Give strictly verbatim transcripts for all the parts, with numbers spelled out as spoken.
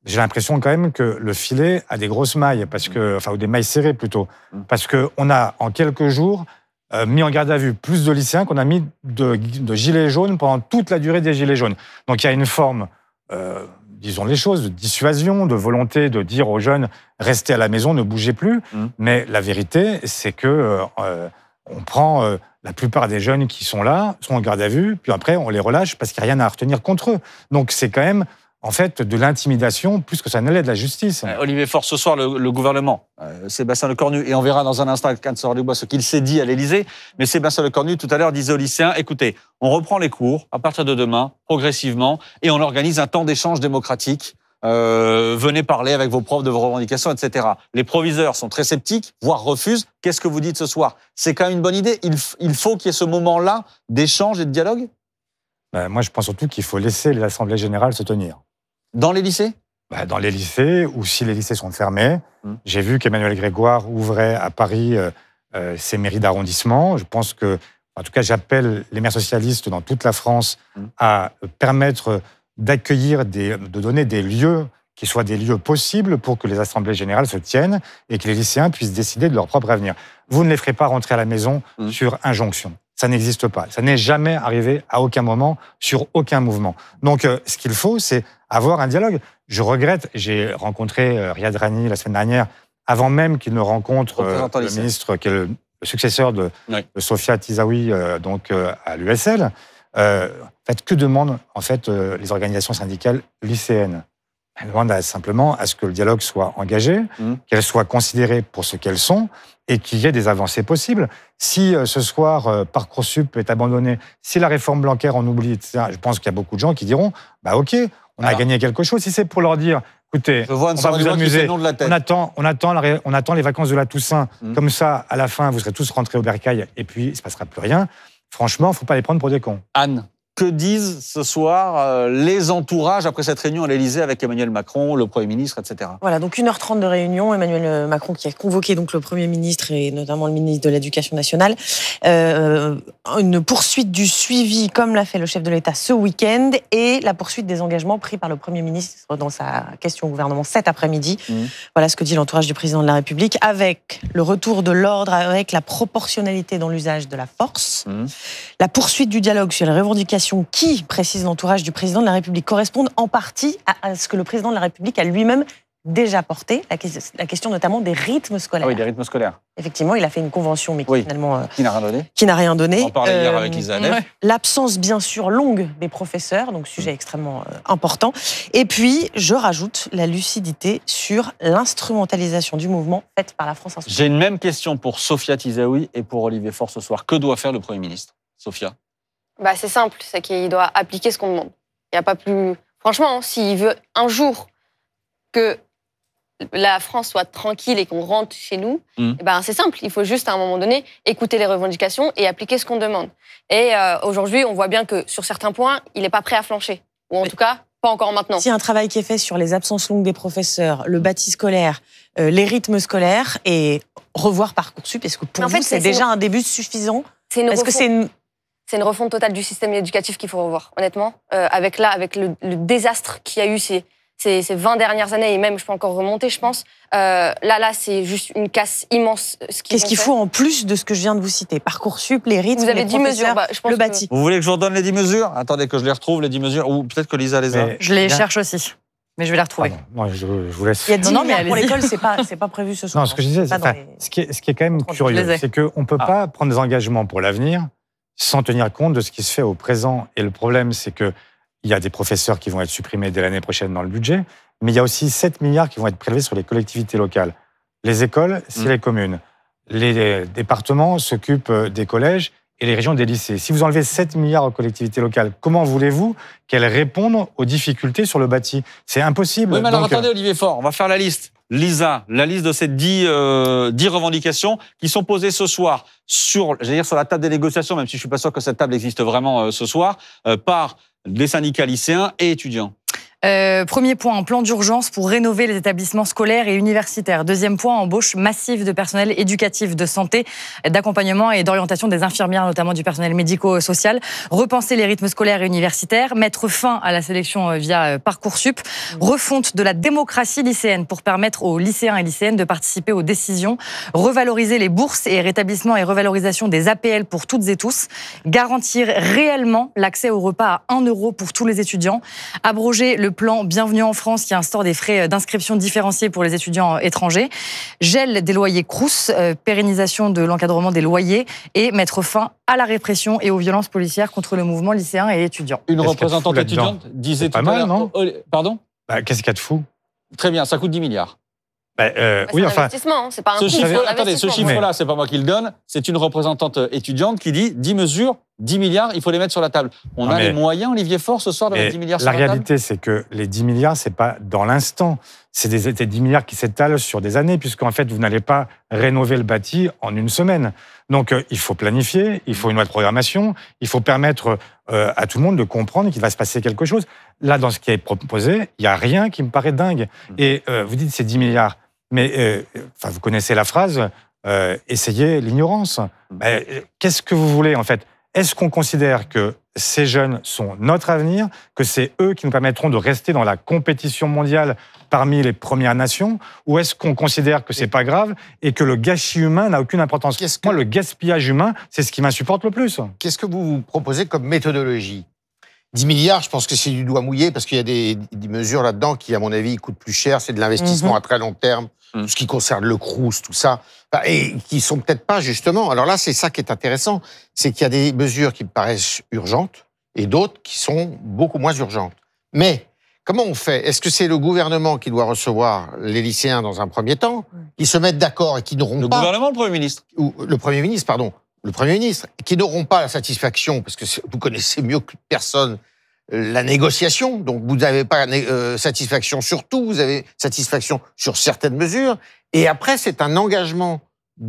j'ai l'impression quand même que le filet a des grosses mailles, parce que, enfin, ou des mailles serrées plutôt, parce qu'on a, en quelques jours, euh, mis en garde à vue plus de lycéens qu'on a mis de, de gilets jaunes pendant toute la durée des gilets jaunes. Donc il y a une forme, euh, disons les choses, de dissuasion, de volonté de dire aux jeunes, restez à la maison, ne bougez plus. Mmh. Mais la vérité, c'est que euh, on prend euh, la plupart des jeunes qui sont là, sont en garde à vue, puis après on les relâche parce qu'il n'y a rien à retenir contre eux. Donc c'est quand même en fait de l'intimidation plus que ça ne l'est de la justice. Euh, Olivier Faure, ce soir, le, le gouvernement, euh, Sébastien Lecornu, et on verra dans un instant avec Anne Sorel-Dubois ce qu'il s'est dit à l'Élysée, mais Sébastien Lecornu, tout à l'heure, disait aux lycéens, écoutez, on reprend les cours à partir de demain, progressivement, et on organise un temps d'échange démocratique. Euh, venez parler avec vos profs de vos revendications, et cetera. Les proviseurs sont très sceptiques, voire refusent. Qu'est-ce que vous dites ce soir? C'est quand même une bonne idée. Il, il faut qu'il y ait ce moment-là d'échange et de dialogue. Ben, moi, je pense surtout qu'il faut laisser les assemblées générales se tenir. Dans les lycés? Ben, dans les lycées, ou si les lycées sont fermés. Mmh. J'ai vu qu'Emmanuel Grégoire ouvrait à Paris euh, euh, ses mairies d'arrondissement. Je pense que, en tout cas, j'appelle les maires socialistes dans toute la France mmh. à permettre d'accueillir, des, de donner des lieux qui soient des lieux possibles pour que les assemblées générales se tiennent et que les lycéens puissent décider de leur propre avenir. Vous ne les ferez pas rentrer à la maison mmh. sur injonction. Ça n'existe pas. Ça n'est jamais arrivé à aucun moment sur aucun mouvement. Donc, euh, ce qu'il faut, c'est avoir un dialogue. Je regrette, j'ai rencontré euh, Riyad Rani la semaine dernière, avant même qu'il ne rencontre euh, le ministre, qui est le, le successeur de, oui. de Sofia Tisaoui, euh, donc euh, à l'U S L. Euh, en fait, que demandent en fait euh, les organisations syndicales lycéennes? Elles demandent à, simplement à ce que le dialogue soit engagé, mmh. qu'elles soient considérées pour ce qu'elles sont et qu'il y ait des avancées possibles. Si euh, ce soir, euh, Parcoursup est abandonné, si la réforme Blanquer en oublie, et cetera, je pense qu'il y a beaucoup de gens qui diront bah ok, on Alors, a gagné quelque chose. Si c'est pour leur dire écoutez, on va vous amuser, on attend, on, attend la, on attend les vacances de la Toussaint, mmh. comme ça, à la fin, vous serez tous rentrés au bercail et puis il ne se passera plus rien. Franchement, il ne faut pas les prendre pour des cons. Anne, que disent ce soir euh, les entourages après cette réunion à l'Élysée avec Emmanuel Macron, le Premier ministre, et cetera. Voilà, donc une heure trente de réunion. Emmanuel Macron qui a convoqué donc le Premier ministre et notamment le ministre de l'Éducation nationale. Euh, une poursuite du suivi, comme l'a fait le chef de l'État ce week-end, et la poursuite des engagements pris par le Premier ministre dans sa question au gouvernement cet après-midi. Mmh. Voilà ce que dit l'entourage du président de la République, avec le retour de l'ordre, avec la proportionnalité dans l'usage de la force, mmh. la poursuite du dialogue sur les revendications qui, précise l'entourage du président de la République, correspondent en partie à ce que le président de la République a lui-même déjà porté, la question notamment des rythmes scolaires. Ah oui, des rythmes scolaires. Effectivement, il a fait une convention, mais qui oui, finalement... Euh, qui n'a rien donné. Qui n'a rien donné. On en parlait euh, hier avec Lisa Hanef. L'absence, bien sûr, longue des professeurs, donc sujet extrêmement euh, important. Et puis, je rajoute la lucidité sur l'instrumentalisation du mouvement faite par la France Insoumise. J'ai une même question pour Sofia Tisaoui et pour Olivier Faure ce soir. Que doit faire le Premier ministre, Sofia? Bah, c'est simple, c'est qu'il doit appliquer ce qu'on demande. Il n'y a pas plus... Franchement, hein, s'il veut un jour que la France soit tranquille et qu'on rentre chez nous, mmh. eh ben, c'est simple. Il faut juste, à un moment donné, écouter les revendications et appliquer ce qu'on demande. Et euh, aujourd'hui, on voit bien que, sur certains points, il n'est pas prêt à flancher. Ou en tout cas, pas encore maintenant. Il y a un travail qui est fait sur les absences longues des professeurs, le bâti scolaire, euh, les rythmes scolaires et revoir Parcoursup. Est-ce que pour en vous, fait, c'est, c'est déjà une... un début suffisant? C'est une Est-ce refond... que c'est une... C'est une refonte totale du système éducatif qu'il faut revoir, honnêtement. Euh, avec là, avec le, le désastre qu'il y a eu ces, ces, ces vingt dernières années, et même, je peux encore remonter, je pense. Euh, là, là, c'est juste une casse immense. Ce Qu'est-ce qu'il faut en plus de ce que je viens de vous citer? Parcoursup, les rythmes, vous avez les dix mesures, bah, je pense le bâti. Que... Vous voulez que je vous redonne les dix mesures? Attendez que je les retrouve, les dix mesures. Ou peut-être que Lisa les a. Mais je les bien. cherche aussi. Mais je vais les retrouver. Pardon, moi, je, je vous laisse. Il y a dix non, milliards mais pour l'école, c'est pas, c'est pas prévu ce soir. Non, ce que je disais, c'est, enfin, les... ce, qui est, ce qui est quand même curieux, c'est qu'on ne peut ah. pas prendre des engagements pour l'avenir sans tenir compte de ce qui se fait au présent. Et le problème, c'est qu'il y a des professeurs qui vont être supprimés dès l'année prochaine dans le budget, mais il y a aussi sept milliards qui vont être prélevés sur les collectivités locales. Les écoles, c'est mmh. les communes. Les départements s'occupent des collèges et les régions des lycées. Si vous enlevez sept milliards aux collectivités locales, comment voulez-vous qu'elles répondent aux difficultés sur le bâti? C'est impossible. Oui, mais alors Donc, attendez, Olivier Faure, on va faire la liste. Lisa, la liste de ces dix, euh, dix revendications qui sont posées ce soir sur, j'allais dire sur la table des négociations, même si je suis pas sûr que cette table existe vraiment euh, ce soir, euh, par des syndicats lycéens et étudiants. Euh, premier point, un plan d'urgence pour rénover les établissements scolaires et universitaires. Deuxième point, embauche massive de personnel éducatif, de santé, d'accompagnement et d'orientation des infirmières, notamment du personnel médico-social. Repenser les rythmes scolaires et universitaires, mettre fin à la sélection via Parcoursup, refonte de la démocratie lycéenne pour permettre aux lycéens et lycéennes de participer aux décisions, revaloriser les bourses et rétablissement et revalorisation des A P L pour toutes et tous, garantir réellement l'accès au repas à un euro pour tous les étudiants, abroger le plan Bienvenue en France qui instaure des frais d'inscription différenciés pour les étudiants étrangers, gel des loyers Crous, euh, pérennisation de l'encadrement des loyers et mettre fin à la répression et aux violences policières contre le mouvement lycéen et étudiant. Une Qu'est-ce représentante qu'il y a de fou étudiante disait tout pas à mal, l'heure... non Oh, pardon Bah, qu'est-ce qu'il y a de fou? Très bien, ça coûte dix milliards. Bah, euh, Bah, oui, c'est un enfin, investissement, hein, c'est pas un Ce coût, chiffre, c'est un attendez, ce investissement. chiffre-là, c'est pas moi qui le donne, c'est une représentante étudiante qui dit dix mesures, dix milliards, il faut les mettre sur la table. On Non, a mais- les moyens, Olivier Faure, ce soir, de mettre Et dix milliards la sur la table. réalité, c'est que les dix milliards, c'est pas dans l'instant. C'est des, des dix milliards qui s'étalent sur des années, puisqu'en fait, vous n'allez pas rénover le bâti en une semaine. Donc, euh, il faut planifier, il faut une loi de programmation, il faut permettre euh, à tout le monde de comprendre qu'il va se passer quelque chose. Là, dans ce qui est proposé, il n'y a rien qui me paraît dingue. Et euh, vous dites c'est dix milliards, mais euh, enfin, vous connaissez la phrase euh, essayez l'ignorance. Ben, qu'est-ce que vous voulez, en fait? Est-ce qu'on considère que ces jeunes sont notre avenir, que c'est eux qui nous permettront de rester dans la compétition mondiale parmi les Premières Nations, ou est-ce qu'on considère que c'est pas grave et que le gâchis humain n'a aucune importance? Qu'est-ce que- Moi, le gaspillage humain, c'est ce qui m'insupporte le plus. Qu'est-ce que vous vous proposez comme méthodologie? dix milliards, je pense que c'est du doigt mouillé parce qu'il y a des, des mesures là-dedans qui, à mon avis, coûtent plus cher. C'est de l'investissement Mhm. à très long terme, Mhm. tout ce qui concerne le Crous, tout ça. Enfin, et qui sont peut-être pas, justement. Alors là, c'est ça qui est intéressant. C'est qu'il y a des mesures qui me paraissent urgentes et d'autres qui sont beaucoup moins urgentes. Mais comment on fait? Est-ce que c'est le gouvernement qui doit recevoir les lycéens dans un premier temps, qui se mettent d'accord et qui n'auront Le pas... gouvernement, le Premier ministre. ou le Premier ministre, pardon, le Premier ministre, qui n'auront pas la satisfaction, parce que c'est- vous connaissez mieux que personne euh, la négociation, donc vous n'avez pas euh, satisfaction sur tout, vous avez satisfaction sur certaines mesures, et après c'est un engagement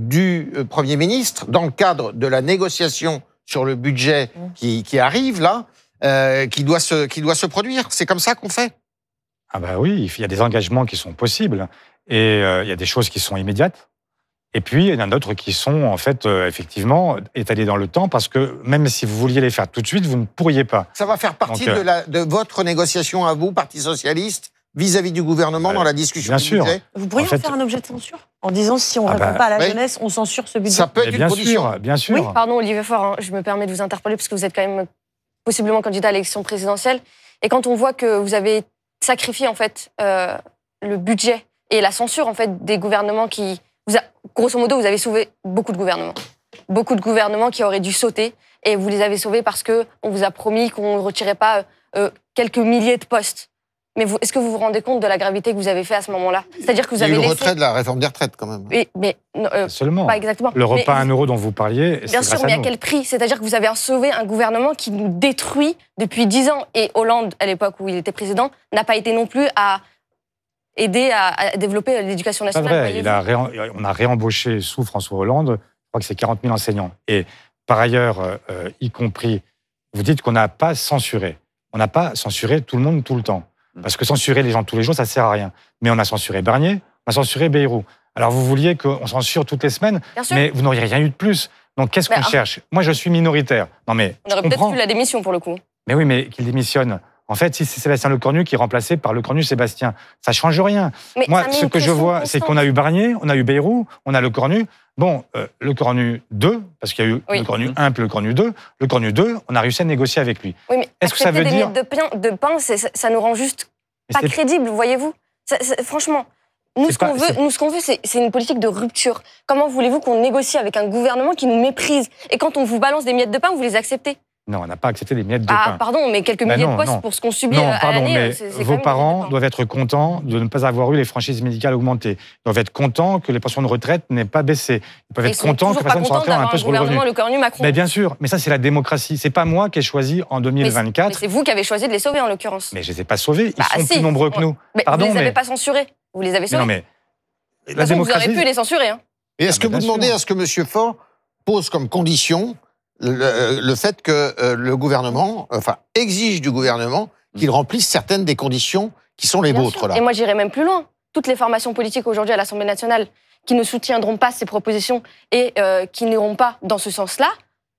du euh, Premier ministre dans le cadre de la négociation sur le budget qui, qui arrive là, euh, qui doit se qui doit se produire. C'est comme ça qu'on fait. Ah bah oui, il y a des engagements qui sont possibles et euh, il y a des choses qui sont immédiates. Et puis, il y en a d'autres qui sont, en fait, euh, effectivement, étalées dans le temps parce que même si vous vouliez les faire tout de suite, vous ne pourriez pas. Ça va faire partie Donc, euh, de, la, de votre négociation à vous, Parti socialiste, vis-à-vis du gouvernement Euh, dans la discussion bien du sûr. budget. Vous pourriez En fait- en faire un objet de censure en disant si on ne Ah répond bah, pas à la oui. jeunesse, on censure ce budget. Ça peut Mais être une bien condition. sûr, bien sûr. Oui, pardon, Olivier Faure, hein, je me permets de vous interpeller parce que vous êtes quand même possiblement candidat à l'élection présidentielle. Et quand on voit que vous avez sacrifié en fait euh, le budget et la censure en fait des gouvernements qui, vous a- grosso modo, vous avez sauvé beaucoup de gouvernements, beaucoup de gouvernements qui auraient dû sauter et vous les avez sauvés parce que on vous a promis qu'on ne retirait pas euh, quelques milliers de postes. Mais vous- est-ce que vous vous rendez compte de la gravité que vous avez fait à ce moment-là? C'est-à-dire que vous Il y a avez eu le laissé. retrait de la réforme des retraites, quand même. Oui, mais non, euh, Seulement. pas exactement. Le repas Mais- à un euro dont vous parliez, c'est Bien sûr, grâce mais à à nous. quel prix? C'est-à-dire que vous avez sauvé un gouvernement qui nous détruit depuis dix ans. Et Hollande, à l'époque où il était président, n'a pas été non plus à aider à, à développer l'éducation C'est pas nationale. vrai. voyez-vous. Il a réen- on a réembauché sous François Hollande, je crois que c'est quarante mille enseignants. Et par ailleurs, euh, euh, y compris, vous dites qu'on n'a pas censuré. On n'a pas censuré tout le monde tout le temps. Parce que censurer les gens tous les jours, ça ne sert à rien. Mais on a censuré Barnier, on a censuré Bayrou. Alors vous vouliez qu'on censure toutes les semaines, Bien sûr. mais vous n'auriez rien eu de plus. Donc qu'est-ce Mais, qu'on ah. cherche? Moi, je suis minoritaire. Non mais On aurait je peut-être comprends. eu la démission pour le coup. Mais oui, mais qu'il démissionne. En fait, si c'est Sébastien Lecornu qui est remplacé par Lecornu Sébastien, ça change rien. Mais Moi, ça met ce une que je pression vois, c'est constante. qu'on a eu Barnier, on a eu Bayrou, on a Lecornu. Bon, euh, Lecornu deux, parce qu'il y a eu Oui. Lecornu un puis Lecornu deux. Lecornu deux, on a réussi à négocier avec lui. Oui, mais Est-ce que ça accepter veut des dire- miettes de pain, de pain c'est- ça, ça nous rend juste Mais pas c'est- crédible, voyez-vous. Ça- ça- franchement, nous C'est ce qu'on pas- veut, c'est- nous ce qu'on veut, c'est c'est une politique de rupture. Comment voulez-vous qu'on négocie avec un gouvernement qui nous méprise? Et quand on vous balance des miettes de pain, vous les acceptez? Non, on n'a pas accepté des miettes de Ah, pain. pardon, mais quelques Bah milliers non, de postes non. pour ce qu'on subit Non, à pardon, l'année, mais c'est- c'est quand vos même des parents miettes de pain. doivent être contents de ne pas avoir eu les franchises médicales augmentées. Ils doivent être contents que les pensions de retraite n'aient pas baissé. Ils peuvent Et être ils sont contents toujours que pas personne ne soit contents rentré en d'avoir impôt un sur le revenu. gouvernement Le Cornu Macron. Mais bien sûr, mais ça c'est la démocratie. C'est pas moi qui ai choisi en deux mille Mais vingt-quatre. c'est vous qui avez choisi de les sauver en l'occurrence. Mais je les ai pas sauvés. Ils Bah, sont si. plus nombreux que nous. Mais Pardon, vous les avez mais- pas censurés. Vous les avez Mais sauvés. non, mais de la toute façon, vous démocratie. auriez pu les censurer. Hein. Et est-ce Ah, que bah, vous bien demandez sûr. à ce que M. Faure pose comme condition le, le fait que euh, le gouvernement, enfin, exige du gouvernement qu'ils remplissent certaines des conditions qui sont les Bien vôtres, sûr. là. Et moi, j'irai même plus loin. Toutes les formations politiques aujourd'hui à l'Assemblée nationale qui ne soutiendront pas ces propositions et euh, qui n'iront pas dans ce sens-là,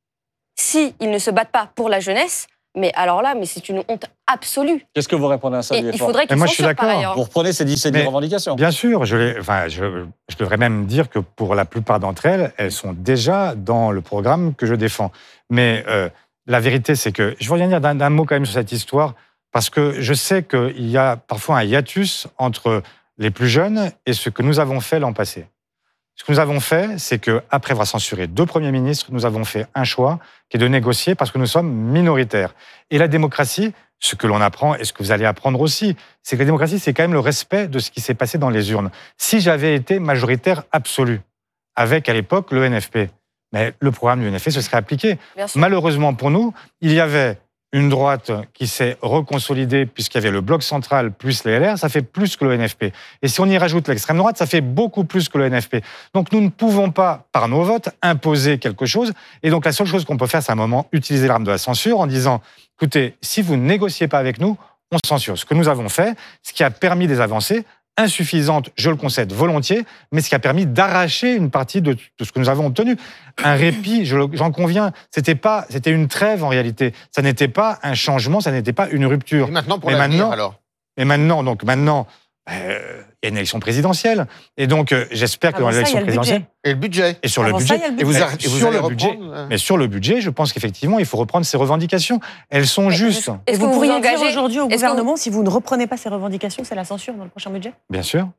s'ils ne se battent pas pour la jeunesse, mais alors là, mais c'est une honte absolue. Qu'est-ce que vous répondez à ça, Et Olivier il Faure faudrait qu'ils moi, je suis censurent par d'accord. ailleurs. Vous reprenez ces dix, ces dix Mais- revendications. Bien sûr, je, les- enfin, je, je devrais même dire que pour la plupart d'entre elles, elles sont déjà dans le programme que je défends. Mais euh, la vérité, c'est que je veux rien dire d'un, d'un mot quand même sur cette histoire, parce que je sais qu'il y a parfois un hiatus entre les plus jeunes et ce que nous avons fait l'an passé. Ce que nous avons fait, c'est qu'après avoir censuré deux premiers ministres, nous avons fait un choix qui est de négocier parce que nous sommes minoritaires. Et la démocratie, ce que l'on apprend et ce que vous allez apprendre aussi, c'est que la démocratie, c'est quand même le respect de ce qui s'est passé dans les urnes. Si j'avais été majoritaire absolu, avec à l'époque le N F P, mais le programme du N F P se serait appliqué. Bien sûr. Malheureusement pour nous, il y avait une droite qui s'est reconsolidée puisqu'il y avait le bloc central plus les L R, ça fait plus que le N F P. Et si on y rajoute l'extrême droite, ça fait beaucoup plus que le N F P. Donc nous ne pouvons pas, par nos votes, imposer quelque chose. Et donc la seule chose qu'on peut faire, c'est à un moment utiliser l'arme de la censure en disant, écoutez, si vous ne négociez pas avec nous, on censure. Ce que nous avons fait, ce qui a permis des avancées, insuffisantes, je le concède volontiers, mais ce qui a permis d'arracher une partie de, de ce que nous avons obtenu. Un répit, je le- j'en conviens, c'était pas, c'était une trêve en réalité. Ça n'était pas un changement, ça n'était pas une rupture. Et maintenant, pour Mais l'avenir, maintenant- alors Mais maintenant, donc maintenant, euh, il y a une élection présidentielle, et donc euh, j'espère que Avant dans ça, il y l'élection a le présidentielle budget. Et le budget et sur le Avant ça, budget, il y a le Et vous, budget. arrêtez- et vous sur allez le budget, reprendre euh, mais sur le budget, je pense qu'effectivement, il faut reprendre ces revendications. Elles sont Mais justes, Et Est-ce vous que vous pourriez vous dire engagez aujourd'hui au est-ce que gouvernement, si vous ne reprenez pas ces revendications, c'est la censure dans le prochain budget? bien sûr.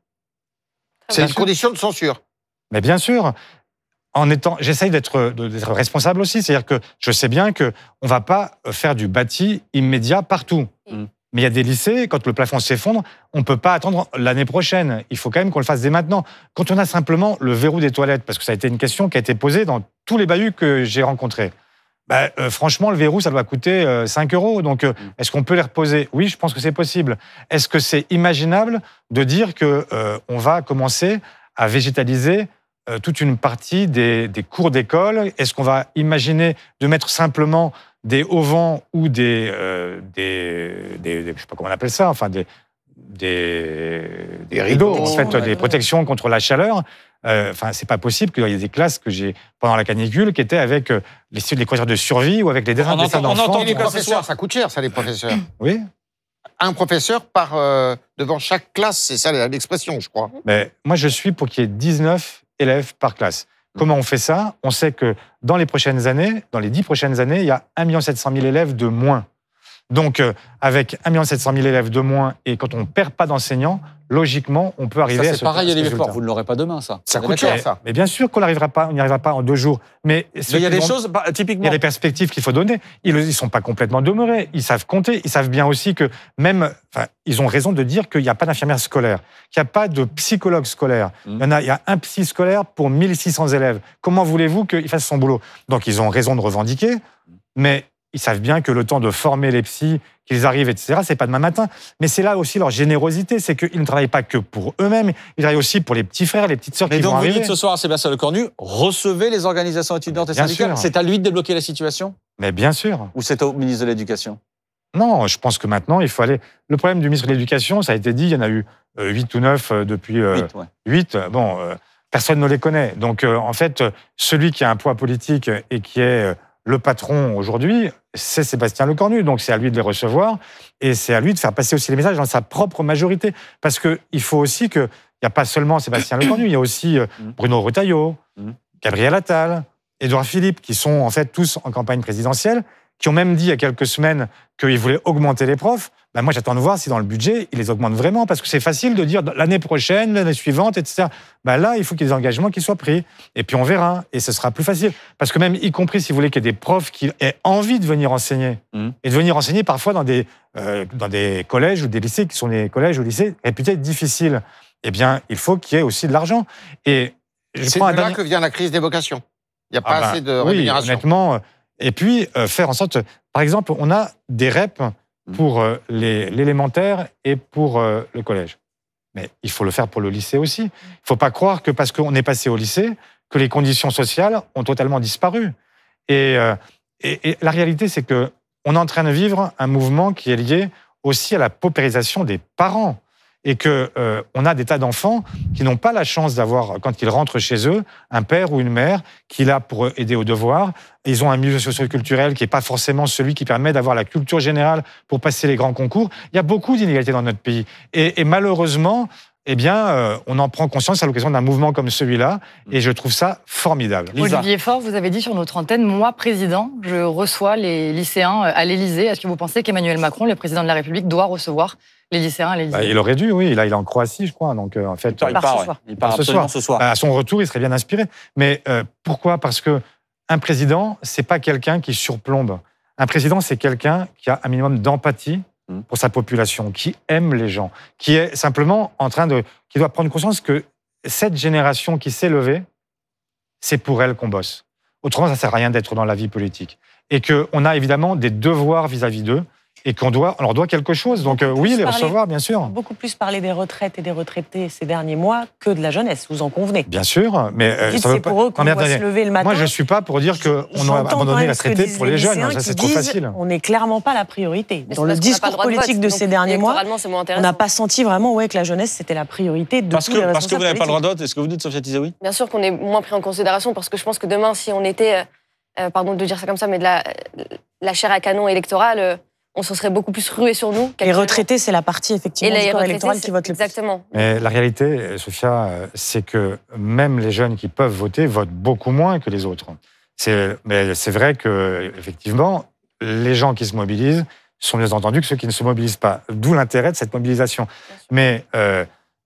C'est Bien une sûr. condition de censure. Mais bien sûr, en étant, j'essaye d'être, d'être responsable aussi. C'est-à-dire que je sais bien que on va pas faire du bâti immédiat partout. Mm. Mais il y a des lycées, quand le plafond s'effondre, on peut pas attendre l'année prochaine. Il faut quand même qu'on le fasse dès maintenant. Quand on a simplement le verrou des toilettes, parce que ça a été une question qui a été posée dans tous les bahuts que j'ai rencontrés. Bah, euh, franchement, le verrou, ça doit coûter euh, cinq euros. Donc, euh, est-ce qu'on peut les reposer? Oui, je pense que c'est possible. Est-ce que c'est imaginable de dire que euh, on va commencer à végétaliser euh, toute une partie des, des cours d'école? Est-ce qu'on va imaginer de mettre simplement des auvents ou des, euh, des, des, des- je sais pas comment on appelle ça, enfin des, des, des rideaux, en fait, ouais. des protections contre la chaleur? Euh, Enfin, c'est pas possible qu'il y ait des classes que j'ai pendant la canicule qui étaient avec euh, les, les coiffures de survie ou avec les dessins On dessins entend- on d'enfants. entend Et les cas, ce professeurs, soir. ça coûte cher, ça, les professeurs. Oui, Un professeur par euh, devant chaque classe, c'est ça l'expression, je crois. mais moi je suis pour qu'il y ait dix-neuf élèves par classe. Comment on fait ça? On sait que dans les prochaines années, dans les dix prochaines années, il y a un million sept cent mille élèves de moins. Donc, euh, avec un million sept cent mille élèves de moins, et quand on ne perd pas d'enseignants, logiquement, on peut arriver Ça, à c'est ce pareil, à ce Olivier résultat. Faure. Vous ne l'aurez pas demain, ça. Ça On est coûte d'accord. cher, ça. Mais bien sûr qu'on n'arrivera pas, on n'y arrivera pas en deux jours. Mais, Mais il y a des ceux qui vont- choses, bah, Il y typiquement. a des perspectives qu'il faut donner. Ils ne sont pas complètement demeurés. Ils savent compter. Ils savent bien aussi que même, enfin, ils ont raison de dire qu'il n'y a pas d'infirmière scolaire, qu'il n'y a pas de psychologue scolaire. Mmh. Il y en a, il y a un psy scolaire pour mille six cents élèves. Comment voulez-vous qu'il fasse son boulot? Donc, ils ont raison de revendiquer, mais ils savent bien que le temps de former les psys, qu'ils arrivent, et cetera, c'est pas demain matin. Mais c'est là aussi leur générosité, c'est qu'ils ne travaillent pas que pour eux-mêmes, ils travaillent aussi pour les petits frères, les petites sœurs Mais qui donc, vont vous arriver. dites ce soir à Sébastien Lecornu, recevez les organisations étudiantes et Bien syndicales. sûr. C'est à lui de débloquer la situation? Mais bien sûr. Ou c'est au ministre de l'Éducation? Non, je pense que maintenant, il faut aller... Le problème du ministre de l'Éducation, ça a été dit, il y en a eu euh, huit ou neuf euh, depuis... euh, Huit, ouais. huit, euh, bon, euh, personne ne les connaît. Donc, euh, en fait, euh, celui qui a un poids politique et qui est euh, le patron aujourd'hui, c'est Sébastien Lecornu. Donc, c'est à lui de les recevoir et c'est à lui de faire passer aussi les messages dans sa propre majorité. Parce qu'il faut aussi que... Il n'y a pas seulement Sébastien Lecornu, il y a aussi euh, Bruno Retailleau, Mm. Gabriel Attal, Édouard Philippe, qui sont en fait tous en campagne présidentielle, qui ont même dit il y a quelques semaines qu'ils voulaient augmenter les profs. Ben moi, j'attends de voir si dans le budget, ils les augmentent vraiment, parce que c'est facile de dire l'année prochaine, l'année suivante, et cetera. Ben là, il faut qu'il y ait des engagements qui soient pris. Et puis on verra, et ce sera plus facile. Parce que même, y compris si vous voulez qu'il y ait des profs qui aient envie de venir enseigner, Mhm. et de venir enseigner parfois dans des, euh, dans des collèges ou des lycées qui sont des collèges ou lycées réputés difficiles, eh bien, il faut qu'il y ait aussi de l'argent. Et je C'est prends un de là dernier- que vient la crise des vocations. Il n'y a pas ah ben, assez de oui, rémunération. honnêtement. euh, Et puis, euh, faire en sorte... Par exemple, on a des R E P pour euh, les- l'élémentaire et pour euh, le collège. Mais il faut le faire pour le lycée aussi. Il ne faut pas croire que parce qu'on est passé au lycée, que les conditions sociales ont totalement disparu. Et, euh, et, et la réalité, c'est qu'on est en train de vivre un mouvement qui est lié aussi à la paupérisation des parents. Et qu'on euh, a des tas d'enfants qui n'ont pas la chance d'avoir, quand ils rentrent chez eux, un père ou une mère qui est là pour aider aux devoirs. Ils ont un milieu socio-culturel qui n'est pas forcément celui qui permet d'avoir la culture générale pour passer les grands concours. Il y a beaucoup d'inégalités dans notre pays. Et, et malheureusement, eh bien, euh, on en prend conscience à l'occasion d'un mouvement comme celui-là, et je trouve ça formidable. Lisa. Olivier Faure, vous avez dit sur notre antenne, moi, président, je reçois les lycéens à l'Élysée. Est-ce que vous pensez qu'Emmanuel Macron, le président de la République, doit recevoir les lycéens à l'Élysée? Bah, il aurait dû, oui. Là, il est en Croatie, je crois. Donc, euh, en fait, Il part, il part part, ce ouais. soir. Il part ce absolument soir. ce soir. À son retour, il serait bien inspiré. Mais euh, pourquoi? Parce que un président, c'est pas quelqu'un qui surplombe. Un président, c'est quelqu'un qui a un minimum d'empathie pour sa population, qui aime les gens, qui est simplement en train de, qui doit prendre conscience que cette génération qui s'est levée, c'est pour elle qu'on bosse. Autrement, ça sert à rien d'être dans la vie politique. Et qu'on a évidemment des devoirs vis-à-vis d'eux, et qu'on doit, on leur doit quelque chose. Donc euh, oui, les parler- recevoir, bien sûr. Beaucoup plus parlé des retraites et des retraités ces derniers mois que de la jeunesse, vous en convenez. Bien sûr, mais euh, Dites, ça veut c'est pas. pour eux qu'on Non, mais doit se attendez, lever le matin. moi, je suis pas pour dire qu'on a J'entends quand abandonné même la ce que traité disent pour les jeunes. lycéens Ça, qui c'est trop disent, facile. On n'est clairement pas la priorité. Mais Dans c'est le parce qu'on n'a pas discours le droit de politique vote, de donc ces derniers mois, électoralement, c'est moins on intéressant. n'a pas senti vraiment ouais, que la jeunesse, c'était la priorité de Parce tous que, les parce que vous responsables n'avez pas le droit politiques. de vote, est-ce que vous dites, Sophia Tizaoui? Bien sûr qu'on est moins pris en considération parce que je pense que demain, si on était, euh, pardon de dire ça comme ça, mais de la, la chair à canon électorale, euh, on se serait beaucoup plus rué sur nous. Les qu'actuellement. retraités, c'est la partie Et effectivement du les corps retraités, électoral c'est- qui vote le plus. exactement. Mais la réalité, Sophia, euh, c'est que même les jeunes qui peuvent voter votent beaucoup moins que les autres. C'est, mais c'est vrai que effectivement, les gens qui se mobilisent sont mieux entendus que ceux qui ne se mobilisent pas. D'où l'intérêt de cette mobilisation. Mais euh,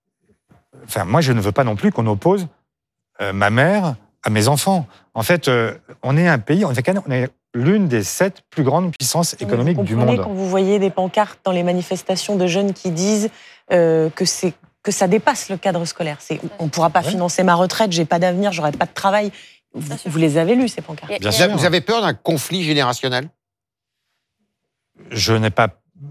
enfin, moi, je ne veux pas non plus qu'on oppose euh, ma mère à mes enfants. En fait, euh, on est un pays, on est, on est l'une des sept plus grandes puissances économiques vous du comprenez monde. Quand vous voyez des pancartes dans les manifestations de jeunes qui disent euh, que c'est que ça dépasse le cadre scolaire. C'est, on ne pourra pas Ouais. financer ma retraite, j'ai pas d'avenir, j'aurai pas de travail. Vous, Bien sûr. vous les avez lus ces pancartes. Et- Bien et- sûr. Vous avez peur d'un conflit générationnel? Je n'ai pas,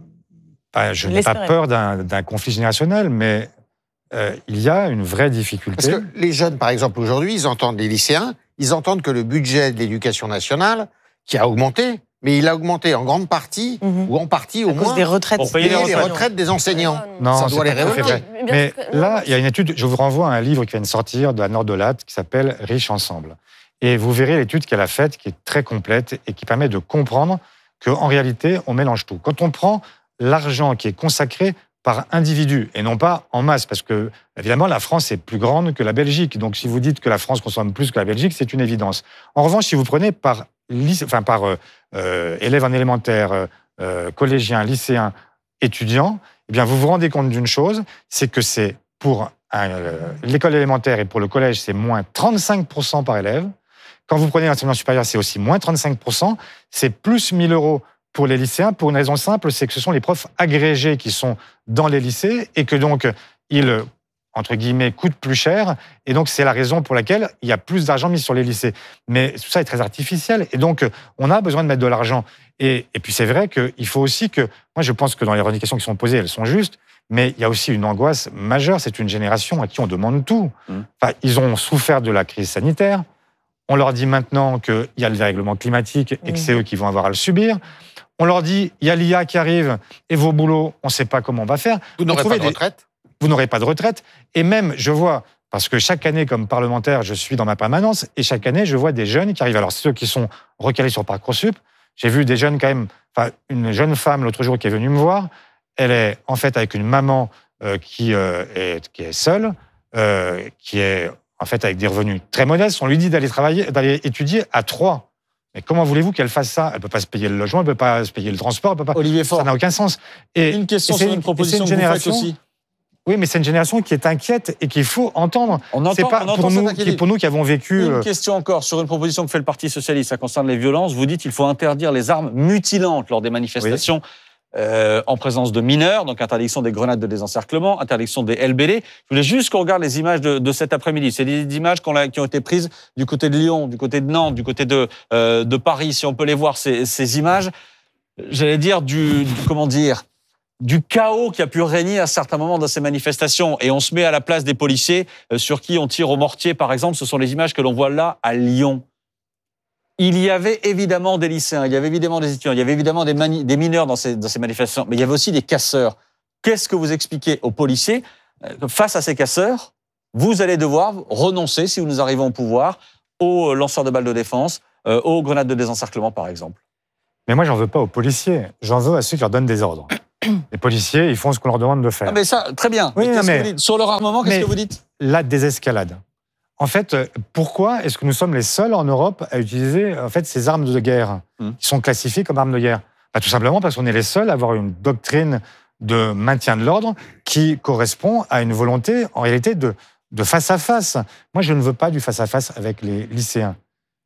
pas- je Vous n'ai pas l'espérez. peur d'un, d'un conflit générationnel, mais euh, il y a une vraie Parce difficulté. que les jeunes, par exemple, aujourd'hui, ils entendent, les lycéens, ils entendent que le budget de l'éducation nationale, qui a augmenté, mais il a augmenté en grande partie, Mhm. ou en partie au À cause moins, des retraites. Pour payer payer les les retraites. retraites des enseignants. Non, ça c'est doit pas les tout à fait révolter. vrai. Bien Mais sûr que- là, non, il y a une étude, je vous renvoie à un livre qui vient de sortir de la Nord-de-Latte qui s'appelle Riches ensemble. Et vous verrez l'étude qu'elle a faite, qui est très complète et qui permet de comprendre qu'en réalité, on mélange tout. Quand on prend l'argent qui est consacré par individu et non pas en masse, parce que, évidemment, la France est plus grande que la Belgique. Donc, si vous dites que la France consomme plus que la Belgique, c'est une évidence. En revanche, si vous prenez par, lycée, enfin, par euh, euh, élève en élémentaire, euh, euh, collégien, lycéen, étudiant, eh bien, vous vous rendez compte d'une chose, c'est que c'est pour un, euh, l'école élémentaire et pour le collège, c'est moins trente-cinq pour cent par élève. Quand vous prenez l'enseignement supérieur, c'est aussi moins trente-cinq pour cent. C'est plus mille euros pour les lycéens, pour une raison simple, c'est que ce sont les profs agrégés qui sont dans les lycées et que donc ils, entre guillemets, coûtent plus cher. Et donc, c'est la raison pour laquelle il y a plus d'argent mis sur les lycées. Mais tout ça est très artificiel. Et donc, on a besoin de mettre de l'argent. Et, et puis, c'est vrai qu'il faut aussi que... Moi, je pense que dans les revendications qui sont posées, elles sont justes. Mais il y a aussi une angoisse majeure. C'est une génération à qui on demande tout. Mmh. Enfin, ils ont souffert de la crise sanitaire. On leur dit maintenant qu'il y a le dérèglement climatique et que Mmh. c'est eux qui vont avoir à le subir. On leur dit, il y a l'I A qui arrive et vos boulots, on ne sait pas comment on va faire. Vous n'aurez trouvez pas de des- retraite? Vous n'aurez pas de retraite. Et même, je vois, parce que chaque année, comme parlementaire, je suis dans ma permanence, et chaque année, je vois des jeunes qui arrivent. Alors, ceux qui sont recalés sur Parcoursup, j'ai vu des jeunes quand même, enfin, une jeune femme l'autre jour qui est venue me voir, elle est en fait avec une maman euh, qui, euh, est, qui est seule, euh, qui est en fait avec des revenus très modestes. On lui dit d'aller travailler, d'aller étudier à trois. Mais comment voulez-vous qu'elle fasse ça? Elle ne peut pas se payer le logement, elle ne peut pas se payer le transport, elle peut pas. Olivier Faure, Ça n'a aucun sens. Et, une question et c'est sur une proposition et que c'est vous une faites génération- aussi. Oui, mais c'est une génération qui est inquiète et qu'il faut entendre. On entend, C'est pas on entend pour cette nous, inquiétude. qui, pour nous qui avons vécu. Une euh, question encore sur une proposition que fait le Parti socialiste, ça concerne les violences. Vous dites qu'il faut interdire les armes mutilantes lors des manifestations euh, en présence de mineurs, donc interdiction des grenades de désencerclement, interdiction des L B D. Je voulais juste qu'on regarde les images de, de cet après-midi. C'est des images qu'on a- qui ont été prises du côté de Lyon, du côté de Nantes, du côté de, euh, de Paris. Si on peut les voir, ces, ces images, j'allais dire du, du- comment dire, du chaos qui a pu régner à certains moments dans ces manifestations. Et on se met à la place des policiers euh, sur qui on tire au mortier, par exemple. Ce sont les images que l'on voit là à Lyon. Il y avait évidemment des lycéens, il y avait évidemment des étudiants, il y avait évidemment des, mani- des mineurs dans ces, dans ces manifestations, mais il y avait aussi des casseurs. Qu'est-ce que vous expliquez aux policiers ? Face à ces casseurs, vous allez devoir renoncer, si nous arrivons au pouvoir, aux lanceurs de balles de défense, euh, aux grenades de désencerclement, par exemple. Mais moi, j'en veux pas aux policiers. J'en veux à ceux qui leur donnent des ordres. Les policiers, ils font ce qu'on leur demande de faire. Ah mais ça, très bien. Oui, Mais non, qu'est-ce mais- que vous dites ? Sur leur armement, qu'est-ce mais- que vous dites ? La désescalade. En fait, euh, pourquoi est-ce que nous sommes les seuls en Europe à utiliser en fait, ces armes de guerre Mmh. qui sont classifiées comme armes de guerre ? Bah, tout simplement parce qu'on est les seuls à avoir une doctrine de maintien de l'ordre qui correspond à une volonté, en réalité, de, de face à face. Moi, je ne veux pas du face à face avec les lycéens.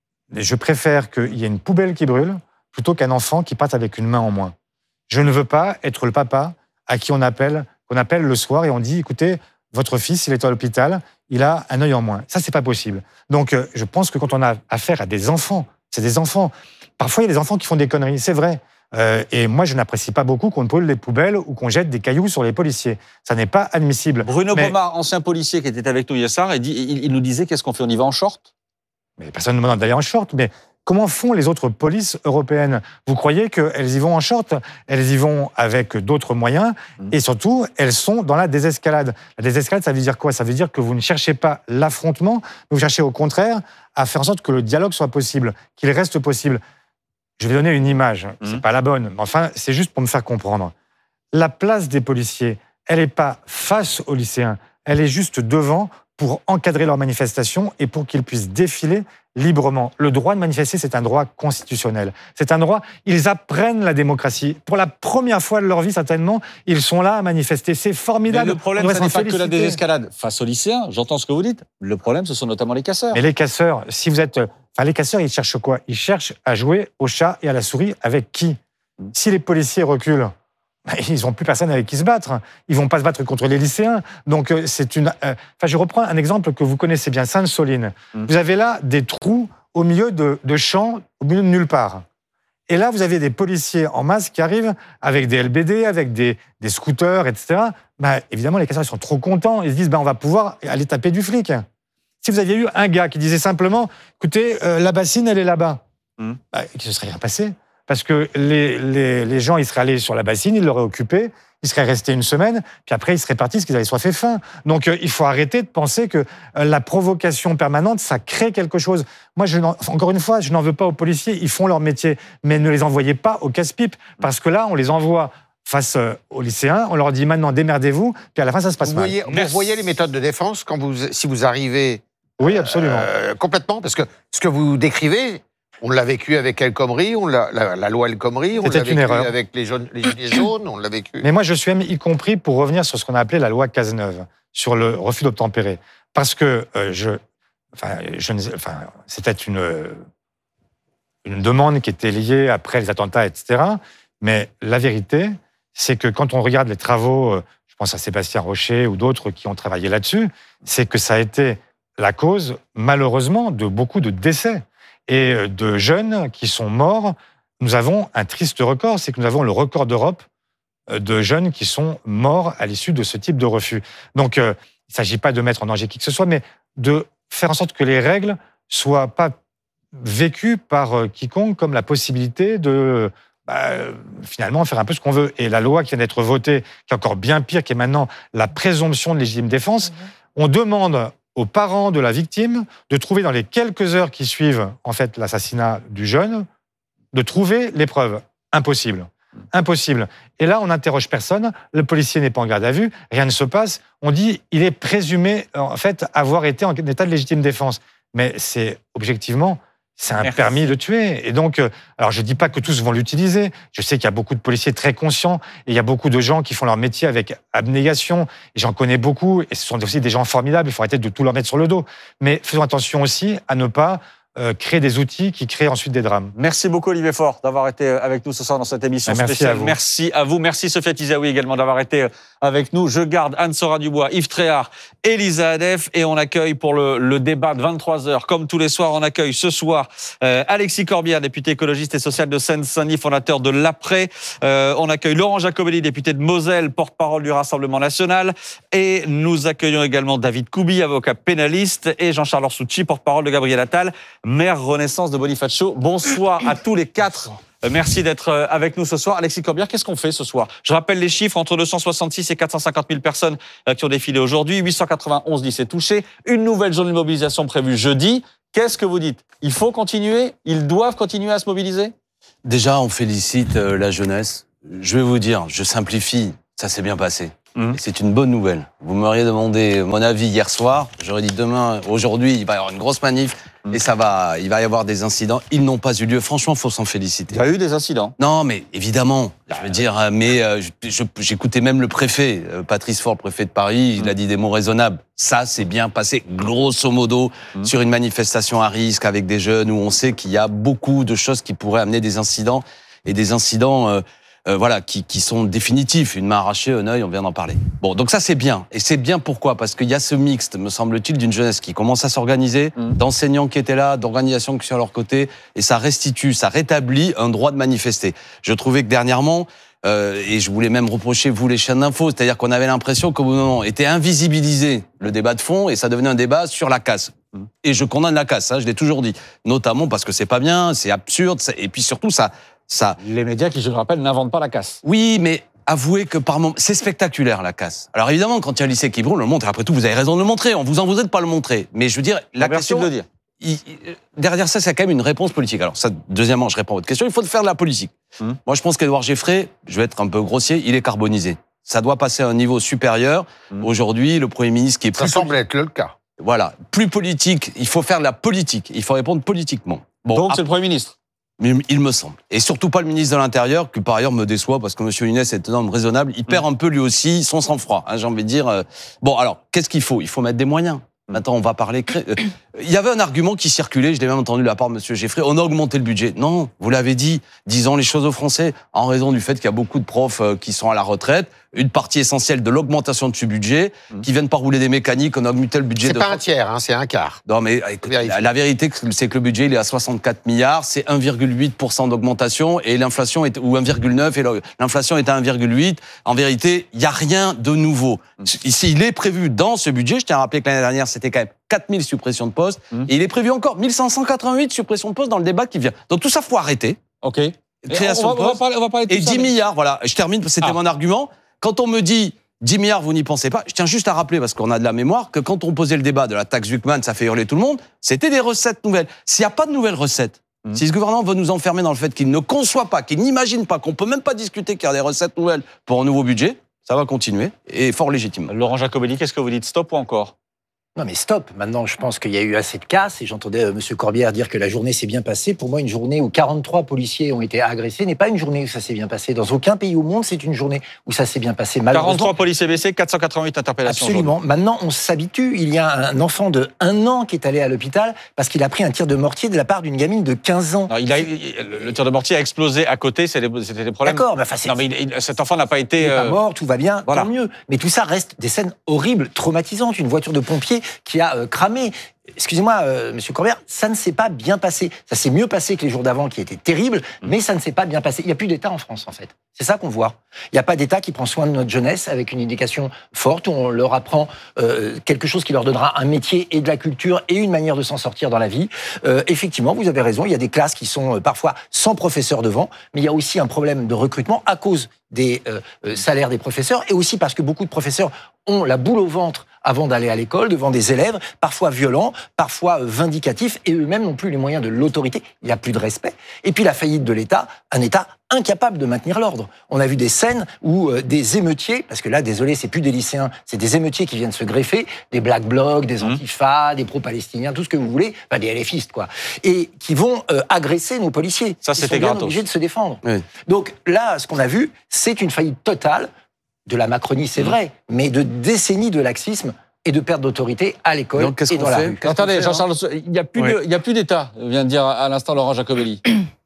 Je préfère qu'il y ait une poubelle qui brûle plutôt qu'un enfant qui parte avec une main en moins. Je ne veux pas être le papa à qui on appelle, qu'on appelle le soir et on dit, écoutez, votre fils, il est à l'hôpital, il a un œil en moins. Ça, c'est pas possible. Donc, euh, je pense que quand on a affaire à des enfants, c'est des enfants. Parfois, il y a des enfants qui font des conneries, c'est vrai. Euh, et moi, je n'apprécie pas beaucoup qu'on brûle les poubelles ou qu'on jette des cailloux sur les policiers. Ça n'est pas admissible. Bruno Mais- Pomar, ancien policier qui était avec nous hier soir, il, dit, il, il nous disait, qu'est-ce qu'on fait ? On y va en short ? Mais personne ne me demande d'aller en short, mais comment font les autres polices européennes ? Vous croyez qu'elles y vont en short ? Elles y vont avec d'autres moyens Mmh. et surtout, elles sont dans la désescalade. La désescalade, ça veut dire quoi ? Ça veut dire que vous ne cherchez pas l'affrontement, mais vous cherchez au contraire à faire en sorte que le dialogue soit possible, qu'il reste possible. Je vais donner une image, c'est Mmh. pas la bonne, mais enfin, c'est juste pour me faire comprendre. La place des policiers, elle n'est pas face aux lycéens, elle est juste devant pour encadrer leurs manifestations et pour qu'ils puissent défiler librement. Le droit de manifester, c'est un droit constitutionnel. C'est un droit, ils apprennent la démocratie. Pour la première fois de leur vie, certainement, ils sont là à manifester. C'est Mais formidable. le problème, On ce devrait n'est s'en pas que la féliciter. désescalade face aux lycéens, j'entends ce que vous dites. Le problème, ce sont notamment les casseurs. Mais les casseurs, si vous êtes... Enfin, les casseurs, ils cherchent quoi ? Ils cherchent à jouer au chat et à la souris avec qui ? Si les policiers reculent, bah, ils n'ont plus personne avec qui se battre. Ils vont pas se battre contre les lycéens. Donc, euh, c'est une... euh, Enfin, je reprends un exemple que vous connaissez bien, Sainte-Soline. Mm. Vous avez là des trous au milieu de, de champs, au milieu de nulle part. Et là, vous avez des policiers en masse qui arrivent avec des L B D, avec des, des scooters, et cetera. Bah, évidemment, les casseurs, ils sont trop contents. Ils se disent, bah, on va pouvoir aller taper du flic. Si vous aviez eu un gars qui disait simplement, écoutez, euh, la bassine, elle est là-bas, Mm. bah, il ne serait rien passé. Parce que les, les, les gens, ils seraient allés sur la bassine, ils l'auraient occupée, ils seraient restés une semaine, puis après, ils seraient partis parce qu'ils avaient soif et faim. Donc, euh, il faut arrêter de penser que euh, la provocation permanente, ça crée quelque chose. Moi, je n'en- encore une fois, je n'en veux pas aux policiers, ils font leur métier, mais ne les envoyez pas au casse-pipe, parce que là, on les envoie face euh, aux lycéens, on leur dit maintenant, démerdez-vous, puis à la fin, ça se passe Vous mal. voyez, vous Merci. voyez les méthodes de défense quand vous, si vous arrivez Oui, absolument. euh, complètement, parce que ce que vous décrivez, on l'a vécu avec El Khomri, on l'a, la, la loi El Khomri, on C'était l'a une vécu erreur. avec les, jaunes, les gilets jaunes, on l'a vécu. Mais moi, je suis même y compris pour revenir sur ce qu'on a appelé la loi Cazeneuve, sur le refus d'obtempérer. Parce que euh, je, enfin, je ne- enfin, c'était une, une demande qui était liée après les attentats, et cetera. Mais la vérité, c'est que quand on regarde les travaux, euh, je pense à Sébastien Rocher ou d'autres qui ont travaillé là-dessus, c'est que ça a été la cause, malheureusement, de beaucoup de décès et euh, de jeunes qui sont morts. Nous avons un triste record, c'est que nous avons le record d'Europe de jeunes qui sont morts à l'issue de ce type de refus. Donc, euh, il ne s'agit pas de mettre en danger qui que ce soit, mais de faire en sorte que les règles soient pas vécues par euh, quiconque comme la possibilité de bah, euh, finalement faire un peu ce qu'on veut. Et la loi qui vient d'être votée, qui est encore bien pire, qui est maintenant la présomption de légitime défense, on demande aux parents de la victime de trouver dans les quelques heures qui suivent en fait l'assassinat du jeune, de trouver les preuves. Impossible. Impossible. Et là, on n'interroge personne, le policier n'est pas en garde à vue, rien ne se passe. On dit il est présumé en fait avoir été en état de légitime défense. Mais c'est objectivement, c'est un Merci. permis de tuer. Et donc, euh, alors je dis pas que tous vont l'utiliser. Je sais qu'il y a beaucoup de policiers très conscients et il y a beaucoup de gens qui font leur métier avec abnégation. Et j'en connais beaucoup. Et ce sont aussi des gens formidables. Il faut arrêter de tout leur mettre sur le dos. Mais faisons attention aussi à ne pas euh, créer des outils qui créent ensuite des drames. Merci beaucoup Olivier Faure d'avoir été avec nous ce soir dans cette émission Merci spéciale. à vous. Merci à vous. Merci Sophia Tizaoui également d'avoir été avec nous. Je garde Anne-Sora Dubois, Yves Tréhard, Elisa Adef et on accueille pour le, le débat de vingt-trois heures, comme tous les soirs, on accueille ce soir euh, Alexis Corbière, député écologiste et social de Seine-Saint-Denis, fondateur de l'Après. Euh, on accueille Laurent Jacobelli, député de Moselle, porte-parole du Rassemblement national. Et nous accueillons également David Koubi, avocat pénaliste, et Jean-Charles Orsucci, porte-parole de Gabriel Attal. Mère Renaissance de Bonifacio. Bonsoir à tous les quatre. Merci d'être avec nous ce soir. Alexis Corbière, qu'est-ce qu'on fait ce soir? Je rappelle les chiffres, entre deux cent soixante-six et quatre cent cinquante mille personnes qui ont défilé aujourd'hui, huit cent quatre-vingt-onze lycées touchés, une nouvelle journée de mobilisation prévue jeudi. Qu'est-ce que vous dites? Il faut continuer? Ils doivent continuer à se mobiliser? Déjà, on félicite la jeunesse. Je vais vous dire, je simplifie, ça s'est bien passé. Mmh. Et c'est une bonne nouvelle. Vous m'auriez demandé mon avis hier soir, j'aurais dit demain, aujourd'hui, il va y avoir une grosse manif mmh. et ça va, il va y avoir des incidents. Ils n'ont pas eu lieu. Franchement, il faut s'en féliciter. Il y a eu des incidents? Non, mais évidemment, je veux dire, mais euh, je, j'écoutais même le préfet, euh, Patrice Faure, le préfet de Paris, il mmh. a dit des mots raisonnables. Ça, c'est bien passé, grosso modo, mmh. sur une manifestation à risque avec des jeunes où on sait qu'il y a beaucoup de choses qui pourraient amener des incidents et des incidents... Euh, Euh, voilà, qui, qui sont définitifs. Une main arrachée, un œil, on vient d'en parler. Bon, donc ça, c'est bien. Et c'est bien pourquoi? Parce qu'il y a ce mixte, me semble-t-il, d'une jeunesse qui commence à s'organiser, mmh. d'enseignants qui étaient là, d'organisations qui sont à leur côté, et ça restitue, ça rétablit un droit de manifester. Je trouvais que dernièrement, euh, et je voulais même reprocher, vous, les chaînes d'infos, c'est-à-dire qu'on avait l'impression qu'au bout d'un moment, était invisibilisé le débat de fond, et ça devenait un débat sur la casse. Mmh. Et je condamne la casse, hein, je l'ai toujours dit. Notamment parce que c'est pas bien, c'est absurde, et puis surtout, ça... Ça. Les médias qui, je le rappelle, n'inventent pas la casse. Oui, mais avouez que par moment, c'est spectaculaire la casse. Alors évidemment, quand il y a un lycée qui brûle, on le montre. Et après tout, vous avez raison de le montrer. On vous en vous aide pas le montrer. Mais je veux dire, la Merci question. de le dire. Il, il, derrière ça, c'est quand même une réponse politique. Alors ça, deuxièmement, je réponds à votre question. Il faut faire de la politique. Hum. Moi, je pense qu'Édouard Geffrey, je vais être un peu grossier, il est carbonisé. Ça doit passer à un niveau supérieur. Hum. Aujourd'hui, le Premier ministre qui est ça plus. Ça semble être le cas. Voilà, plus politique. Il faut faire de la politique. Il faut répondre politiquement. Bon, donc c'est le Premier ministre. Il me semble. Et surtout pas le ministre de l'Intérieur, qui par ailleurs me déçoit, parce que M. Nunes est un homme raisonnable. Il perd un peu lui aussi son sang-froid, hein, j'ai envie de dire. Bon, alors, qu'est-ce qu'il faut? Il faut mettre des moyens. Maintenant, on va parler... Il y avait un argument qui circulait, je l'ai même entendu de la part de M. Geffrey, on a augmenté le budget. Non, vous l'avez dit, disons les choses aux Français, en raison du fait qu'il y a beaucoup de profs qui sont à la retraite, une partie essentielle de l'augmentation de ce budget, mmh. qui viennent pas rouler des mécaniques, on a augmenté le budget c'est de... C'est pas un tiers, hein, c'est un quart. Non, mais écoute, la, la vérité, c'est que le budget, il est à soixante-quatre milliards, c'est un virgule huit pour cent d'augmentation, et l'inflation est, ou un virgule neuf, et l'inflation est à un virgule huit. En vérité, il y a rien de nouveau. Mmh. Ici, il est prévu dans ce budget, je tiens à rappeler que l'année dernière, c'était quand même quatre mille suppressions de postes, mmh. et il est prévu encore mille cinq cent quatre-vingt-huit suppressions de postes dans le débat qui vient. Donc tout ça, faut arrêter. OK. Création on va, de postes. On va parler, on va parler de et tout dix ça, milliards, mais... voilà. Je termine, c'était ah. mon argument. Quand on me dit dix milliards, vous n'y pensez pas, je tiens juste à rappeler, parce qu'on a de la mémoire, que quand on posait le débat de la taxe Zuckman, ça fait hurler tout le monde, c'était des recettes nouvelles. S'il n'y a pas de nouvelles recettes, mmh. si ce gouvernement veut nous enfermer dans le fait qu'il ne conçoit pas, qu'il n'imagine pas, qu'on ne peut même pas discuter qu'il y a des recettes nouvelles pour un nouveau budget, ça va continuer, et fort légitimement. Laurent Jacobelli, qu'est-ce que vous dites? Stop ou encore? Non mais stop, maintenant je pense qu'il y a eu assez de casse et j'entendais euh, M. Corbière dire que la journée s'est bien passée. Pour moi, une journée où quarante-trois policiers ont été agressés n'est pas une journée où ça s'est bien passé. Dans aucun pays au monde, c'est une journée où ça s'est bien passé. quarante-trois policiers blessés, quatre cent quatre-vingt-huit interpellations. Absolument. Maintenant, on s'habitue. Il y a un enfant de un an qui est allé à l'hôpital parce qu'il a pris un tir de mortier de la part d'une gamine de quinze ans. Non, il a, le tir de mortier a explosé à côté, c'était les problèmes. D'accord, mais enfin, c'est... Non, mais il, il, cet enfant n'a pas été... Il n'est euh... pas mort, tout va bien, voilà. Tant mieux. Mais tout ça reste des scènes horribles, traumatisantes. Une voiture de pompiers qui a euh, cramé. Excusez-moi, euh, Monsieur Corbière, ça ne s'est pas bien passé. Ça s'est mieux passé que les jours d'avant, qui étaient terribles, mmh. mais ça ne s'est pas bien passé. Il n'y a plus d'État en France, en fait. C'est ça qu'on voit. Il n'y a pas d'État qui prend soin de notre jeunesse avec une éducation forte, où on leur apprend euh, quelque chose qui leur donnera un métier et de la culture et une manière de s'en sortir dans la vie. Euh, effectivement, vous avez raison, il y a des classes qui sont euh, parfois sans professeur devant, mais il y a aussi un problème de recrutement à cause des euh, euh, salaires des professeurs et aussi parce que beaucoup de professeurs ont la boule au ventre avant d'aller à l'école, devant des élèves, parfois violents, parfois vindicatifs, et eux-mêmes n'ont plus les moyens de l'autorité. Il n'y a plus de respect. Et puis la faillite de l'État, un État incapable de maintenir l'ordre. On a vu des scènes où euh, des émeutiers, parce que là, désolé, c'est plus des lycéens, c'est des émeutiers qui viennent se greffer, des Black Blocs, des Antifa, mmh. des pro-palestiniens, tout ce que vous voulez, enfin des L F istes, quoi, et qui vont euh, agresser nos policiers. Ça, Ils c'était sont bien gratos. obligés de se défendre. Oui. Donc là, ce qu'on a vu, c'est une faillite totale de la Macronie, c'est mmh. vrai, mais de décennies de laxisme et de perte d'autorité à l'école et dans la rue. Attendez, Jean-Charles, il n'y a plus, oui. de, il y a plus d'État, vient de dire à l'instant Laurent Jacobelli.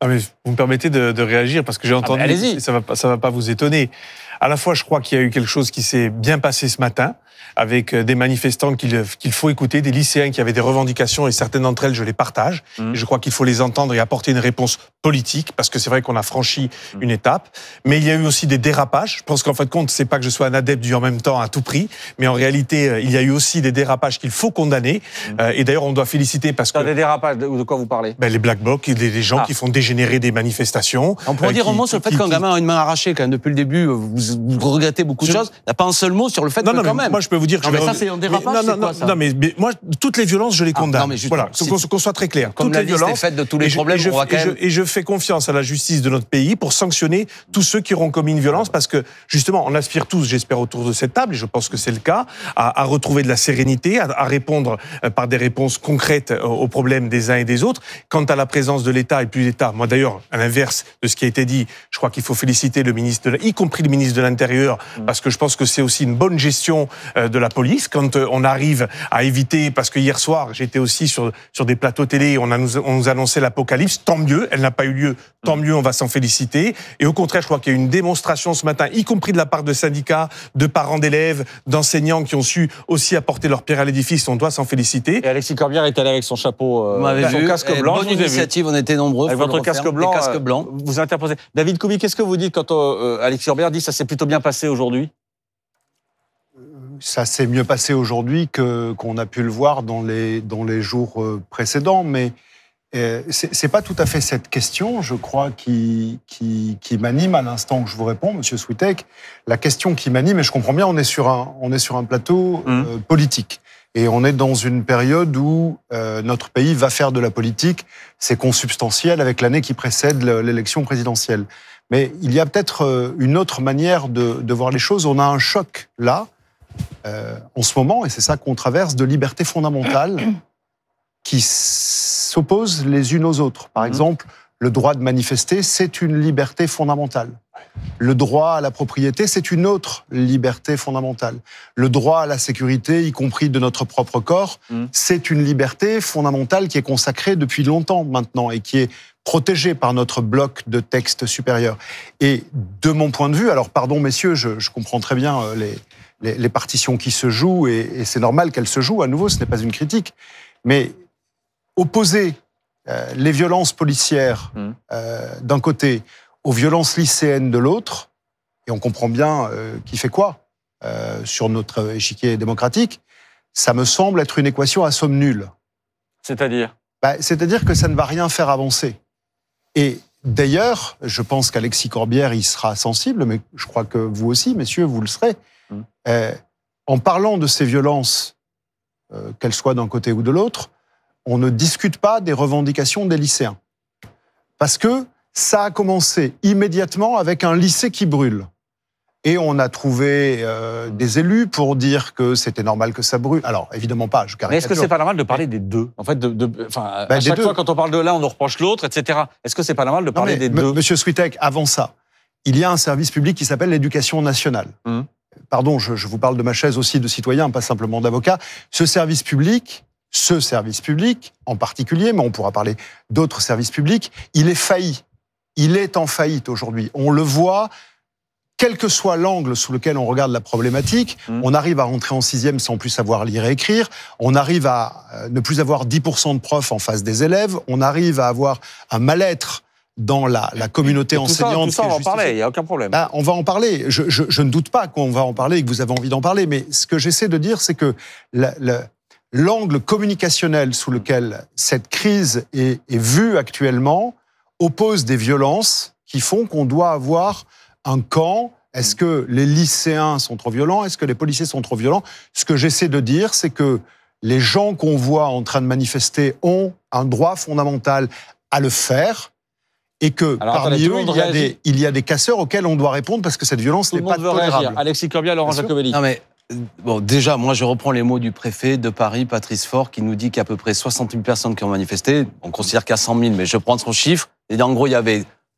Ah mais vous me permettez de, de réagir parce que j'ai entendu, ah bah, allez-y. ça va, ça va pas vous étonner. À la fois, je crois qu'il y a eu quelque chose qui s'est bien passé ce matin, avec des manifestants qu'il qu'il faut écouter, des lycéens qui avaient des revendications, et certaines d'entre elles, je les partage. Mmh. Et je crois qu'il faut les entendre et apporter une réponse politique, parce que c'est vrai qu'on a franchi mmh. une étape. Mais il y a eu aussi des dérapages. Je pense qu'en fin de compte, c'est pas que je sois un adepte du en même temps à tout prix, mais en réalité, il y a eu aussi des dérapages qu'il faut condamner. Mmh. Euh, et d'ailleurs, on doit féliciter parce que... Des dérapages, de, de quoi vous parlez? Ben, les Black Blocs, les, les gens ah. qui font dégénérer des manifestations. On pourrait euh, dire qui, un mot sur le fait qu'un gamin a une main arrachée, quand même, depuis le début, vous, vous regrettez beaucoup de je... choses. Il n'y a pas un seul mot sur le fait non, que non, quand même... Moi, je peux vous dire que... Non, je mais ça, c'est un dérapage, mais, non, c'est non, quoi, ça non, mais, mais moi, toutes les violences, je les condamne. Ah, non, mais voilà, si qu'on, qu'on soit très clair. Comme toutes la les liste violences, est faite de tous les et je, problèmes, et je, on va quand et même... je, et je fais confiance à la justice de notre pays pour sanctionner tous ceux qui auront commis une violence, parce que, justement, on aspire tous, j'espère, autour de cette table, et je pense que c'est le cas, à, à retrouver de la sérénité, à, à répondre par des réponses concrètes aux problèmes des uns et des autres. Quant à la présence de l'État et plus l'État, moi d'ailleurs, à l'inverse de ce qui a été dit, je crois qu'il faut féliciter le ministre, de, y compris le ministre de l'Intérieur, mmh. parce que je pense que c'est aussi une bonne gestion de la police. Quand on arrive à éviter, parce que hier soir, j'étais aussi sur, sur des plateaux télé, on, a nous, on nous annonçait l'apocalypse, tant mieux, elle n'a pas eu lieu, tant mieux, on va s'en féliciter. Et au contraire, je crois qu'il y a eu une démonstration ce matin, y compris de la part de syndicats, de parents d'élèves, d'enseignants qui ont su aussi apporter leur pierre à l'édifice, on doit s'en féliciter. Et Alexis Corbière est allé avec son chapeau, euh, bah, son vu, casque blanc. Bonne initiative, on était nombreux. Avec votre casque blanc, casque blanc. Euh, vous interposez. David Couby, qu'est-ce que vous dites quand euh, Alexis Corbière dit ça s'est plutôt bien passé aujourd'hui? Ça s'est mieux passé aujourd'hui que, qu'on a pu le voir dans les, dans les jours précédents, mais euh, c'est, c'est pas tout à fait cette question, je crois, qui, qui, qui m'anime à l'instant que je vous réponds, Monsieur Switek. La question qui m'anime, et je comprends bien, on est sur un, on est sur un plateau mmh. euh, politique. Et on est dans une période où euh, notre pays va faire de la politique. C'est consubstantiel avec l'année qui précède l'élection présidentielle. Mais il y a peut-être une autre manière de, de voir les choses. On a un choc, là, Euh, en ce moment, et c'est ça qu'on traverse, de libertés fondamentales qui s'opposent les unes aux autres. Par exemple, le droit de manifester, c'est une liberté fondamentale. Le droit à la propriété, c'est une autre liberté fondamentale. Le droit à la sécurité, y compris de notre propre corps, mmh. c'est une liberté fondamentale qui est consacrée depuis longtemps maintenant et qui est protégée par notre bloc de textes supérieurs. Et de mon point de vue, alors pardon messieurs, je, je comprends très bien les... Les, les partitions qui se jouent, et, et c'est normal qu'elles se jouent, à nouveau, ce n'est pas une critique, mais opposer euh, les violences policières mmh. euh, d'un côté aux violences lycéennes de l'autre, et on comprend bien euh, qui fait quoi euh, sur notre échiquier démocratique, ça me semble être une équation à somme nulle. C'est-à-dire bah, C'est-à-dire que ça ne va rien faire avancer. Et d'ailleurs, je pense qu'Alexis Corbière y sera sensible, mais je crois que vous aussi, messieurs, vous le serez. Euh, en parlant de ces violences, euh, qu'elles soient d'un côté ou de l'autre, on ne discute pas des revendications des lycéens. Parce que ça a commencé immédiatement avec un lycée qui brûle. Et on a trouvé euh, des élus pour dire que c'était normal que ça brûle. Alors, évidemment pas, je caricature. Mais est-ce que c'est pas normal de parler des deux? En fait, de, de, enfin, ben, à chaque deux. fois, quand on parle de l'un, on nous reproche l'autre, et cetera. Est-ce que c'est pas normal de parler non, mais, des deux? Monsieur Switek, avant ça, il y a un service public qui s'appelle l'éducation nationale. Hum. Pardon, je, je vous parle de ma chaise aussi de citoyen, pas simplement d'avocat. Ce service public, ce service public en particulier, mais on pourra parler d'autres services publics, il est failli. Il est en faillite aujourd'hui. On le voit, quel que soit l'angle sous lequel on regarde la problématique, mmh. on arrive à rentrer en sixième sans plus savoir lire et écrire, on arrive à ne plus avoir dix pour cent de profs en face des élèves, on arrive à avoir un mal-être dans la, la communauté tout enseignante. Ça, tout ça, on va en parler, il n'y a aucun problème. Ben, on va en parler. Je, je, je ne doute pas qu'on va en parler et que vous avez envie d'en parler, mais ce que j'essaie de dire, c'est que la, la, l'angle communicationnel sous lequel cette crise est, est vue actuellement oppose des violences qui font qu'on doit avoir un camp. Est-ce que les lycéens sont trop violents? Est-ce que les policiers sont trop violents? Ce que j'essaie de dire, c'est que les gens qu'on voit en train de manifester ont un droit fondamental à le faire. Et que Alors, parmi attendez, eux, il y, a des, il y a des casseurs auxquels on doit répondre parce que cette violence tout n'est pas tolérable. Réagir. Alexis Corbière, Laurent Jacobelli. Non mais, bon, déjà, moi je reprends les mots du préfet de Paris, Patrice Faure, qui nous dit qu'il y a à peu près soixante mille personnes qui ont manifesté. On considère qu'il y a cent mille, mais je prends son chiffre. Et en gros, il y avait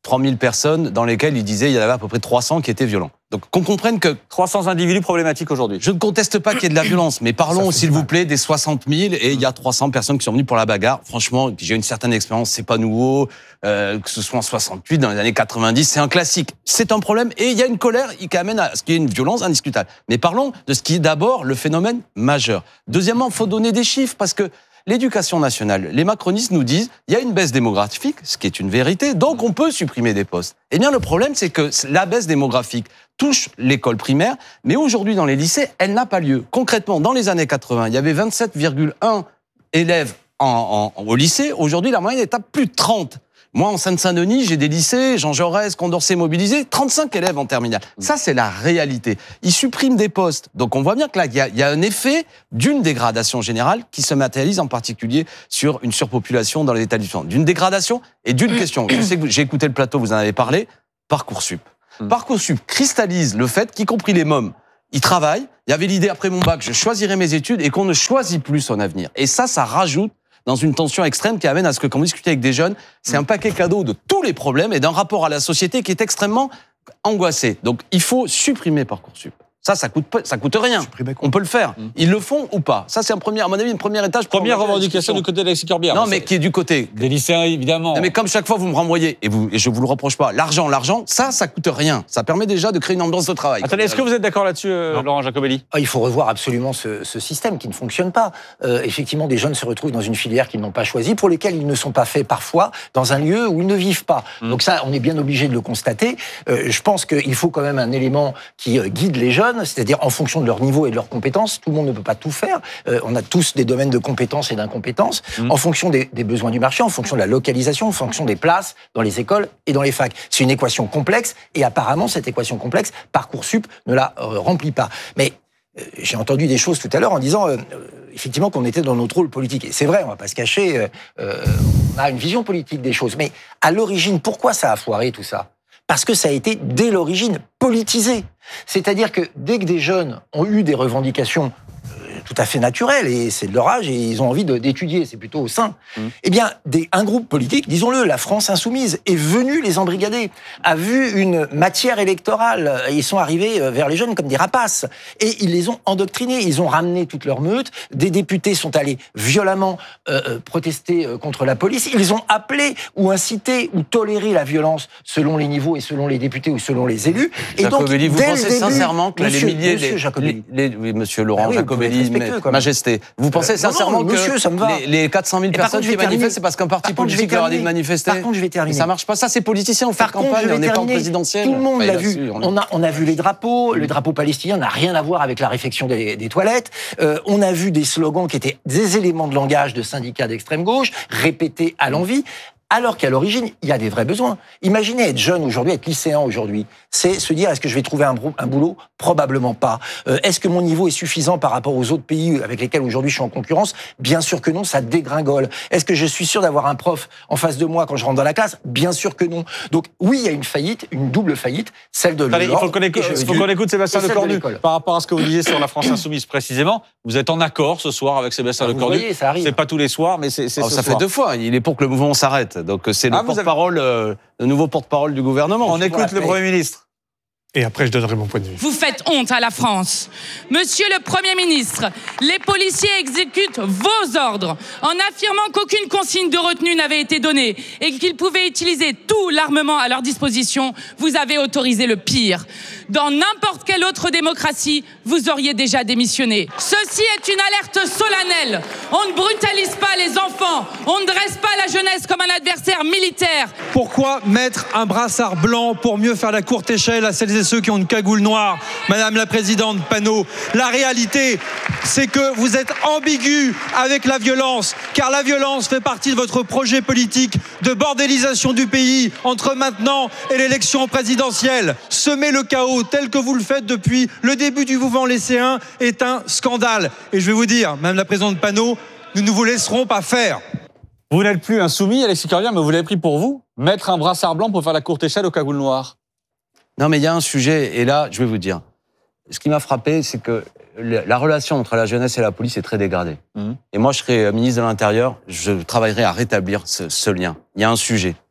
trois mille personnes dans lesquelles il disait qu'il y en avait à peu près trois cents qui étaient violents. Donc qu'on comprenne que trois cents individus problématiques aujourd'hui. Je ne conteste pas qu'il y ait de la violence, mais parlons s'il vous plaît des soixante mille et il y a trois cents personnes qui sont venues pour la bagarre. Franchement, j'ai une certaine expérience, c'est pas nouveau, euh, que ce soit en soixante-huit, dans les années quatre-vingt-dix, c'est un classique. C'est un problème et il y a une colère qui amène à ce qu'il y ait une violence indiscutable. Mais parlons de ce qui est d'abord le phénomène majeur. Deuxièmement, il faut donner des chiffres parce que l'éducation nationale, les macronistes nous disent il y a une baisse démographique, ce qui est une vérité, donc on peut supprimer des postes. Eh bien, le problème, c'est que la baisse démographique touche l'école primaire, mais aujourd'hui, dans les lycées, elle n'a pas lieu. Concrètement, dans les années quatre-vingts, il y avait vingt-sept virgule un élèves en, en, au lycée. Aujourd'hui, la moyenne est à plus de trente. Moi, en Seine-Saint-Denis, j'ai des lycées, Jean Jaurès, Condorcet mobilisés, trente-cinq élèves en terminale. Ça, c'est la réalité. Ils suppriment des postes. Donc, on voit bien que là, il y a, il y a un effet d'une dégradation générale qui se matérialise en particulier sur une surpopulation dans les établissements. D'une dégradation et d'une question. Je sais que j'ai écouté le plateau, vous en avez parlé. Parcoursup. Mmh. Parcoursup cristallise le fait qu'y compris les mômes, ils travaillent. Il y avait l'idée après mon bac, je choisirai mes études et qu'on ne choisit plus son avenir. Et ça, ça rajoute dans une tension extrême qui amène à ce que, quand vous discutez avec des jeunes, c'est un paquet cadeau de tous les problèmes et d'un rapport à la société qui est extrêmement angoissé. Donc, il faut supprimer Parcoursup. Ça, ça coûte, ça coûte rien. On peut le faire. Ils le font ou pas? Ça, c'est un premier, à mon avis, une première étage. Première revendication du côté d'Alexis Corbière. Non, mais qui est du côté des lycéens, évidemment. Non, mais comme chaque fois vous me renvoyez, et, vous, et je vous le reproche pas, l'argent, l'argent, ça, ça coûte rien. Ça permet déjà de créer une ambiance de travail. Attendez, est-ce que vous êtes d'accord là-dessus, euh, Laurent Jacobelli? Il faut revoir absolument ce, ce système qui ne fonctionne pas. Euh, effectivement, des jeunes se retrouvent dans une filière qu'ils n'ont pas choisie, pour lesquelles ils ne sont pas faits parfois dans un lieu où ils ne vivent pas. Mmh. Donc ça, on est bien obligé de le constater. Euh, je pense qu'il faut quand même un élément qui euh, guide les jeunes, c'est-à-dire en fonction de leur niveau et de leurs compétences. Tout le monde ne peut pas tout faire. Euh, on a tous des domaines de compétences et d'incompétences, mmh. en fonction des, des besoins du marché, en fonction de la localisation, en fonction des places dans les écoles et dans les facs. C'est une équation complexe, et apparemment, cette équation complexe, Parcoursup ne la euh, remplit pas. Mais euh, j'ai entendu des choses tout à l'heure en disant, euh, effectivement, qu'on était dans notre rôle politique. Et c'est vrai, on ne va pas se cacher, euh, euh, on a une vision politique des choses. Mais à l'origine, pourquoi ça a foiré tout ça ? Parce que ça a été, dès l'origine, politisé. C'est-à-dire que dès que des jeunes ont eu des revendications euh, tout à fait naturelles, et c'est de leur âge, et ils ont envie de, d'étudier, c'est plutôt au sein, mmh. eh bien, des, un groupe politique, disons-le, la France Insoumise, est venu les embrigader, a vu une matière électorale, ils sont arrivés vers les jeunes comme des rapaces, et ils les ont endoctrinés, ils ont ramené toute leur meute, des députés sont allés violemment euh, protester contre la police, ils ont appelé ou incité ou toléré la violence selon les niveaux et selon les députés ou selon les élus. Et Jacobelli, donc, vous pensez début, sincèrement que monsieur, les milliers... Monsieur les, les, les, oui, monsieur Laurent bah oui, Jacobelli, mais, mais, Majesté, vous pensez euh, sincèrement non, non, monsieur, que les, les quatre cent mille personnes contre, qui manifestent, c'est parce qu'un parti politique leur a dit de manifester? Par contre, je vais terminer. Et ça marche pas, ça c'est politicien, on fait campagne, on n'est pas en présidentielle. Tout le monde l'a vu. On a, on a vu les drapeaux, le drapeau palestinien n'a rien à voir avec la réfection des, des toilettes. Euh, on a vu des slogans qui étaient des éléments de langage de syndicats d'extrême gauche, répétés à l'envi. Alors qu'à l'origine, il y a des vrais besoins. Imaginez être jeune aujourd'hui, être lycéen aujourd'hui, c'est se dire, est-ce que je vais trouver un, un boulot? Probablement pas. Euh, est-ce que mon niveau est suffisant par rapport aux autres pays avec lesquels aujourd'hui je suis en concurrence? Bien sûr que non, ça dégringole. Est-ce que je suis sûr d'avoir un prof en face de moi quand je rentre dans la classe? Bien sûr que non. Donc oui, il y a une faillite, une double faillite, celle de Allez, il faut qu'on écoute, faut qu'on écoute Sébastien Lecornu par rapport à ce que vous disiez sur la France Insoumise précisément. Vous êtes en accord ce soir avec Sébastien Lecornu. C'est pas tous les soirs, mais c'est, c'est oh, ce ça soir. fait deux fois. Il est pour que le mouvement s'arrête. Donc c'est le ah, porte-parole, avez... euh, le nouveau porte-parole du gouvernement. On écoute le Premier ministre. Et après, je donnerai mon point de vue. Vous faites honte à la France. Monsieur le Premier ministre, les policiers exécutent vos ordres en affirmant qu'aucune consigne de retenue n'avait été donnée et qu'ils pouvaient utiliser tout l'armement à leur disposition. Vous avez autorisé le pire. Dans n'importe quelle autre démocratie, vous auriez déjà démissionné. Ceci est une alerte solennelle. On ne brutalise pas les enfants. On ne dresse pas la jeunesse comme un adversaire militaire. Pourquoi mettre un brassard blanc pour mieux faire la courte échelle à celles et ceux qui ont une cagoule noire, Madame la Présidente Panot? La réalité, c'est que vous êtes ambigu avec la violence, car la violence fait partie de votre projet politique de bordélisation du pays entre maintenant et l'élection présidentielle. Semer le chaos tel que vous le faites depuis le début du mouvement lycéen est un scandale. Et je vais vous dire, Madame la Présidente Panot, nous ne vous laisserons pas faire. Vous n'êtes plus insoumis, Alexis Corbière, mais vous l'avez pris pour vous, mettre un brassard blanc pour faire la courte échelle aux cagoules noires. Non, mais il y a un sujet, et là, je vais vous dire, ce qui m'a frappé, c'est que la relation entre la jeunesse et la police est très dégradée. Mmh. Et moi, je serai ministre de l'Intérieur, je travaillerai à rétablir ce, ce lien. Il y a un sujet.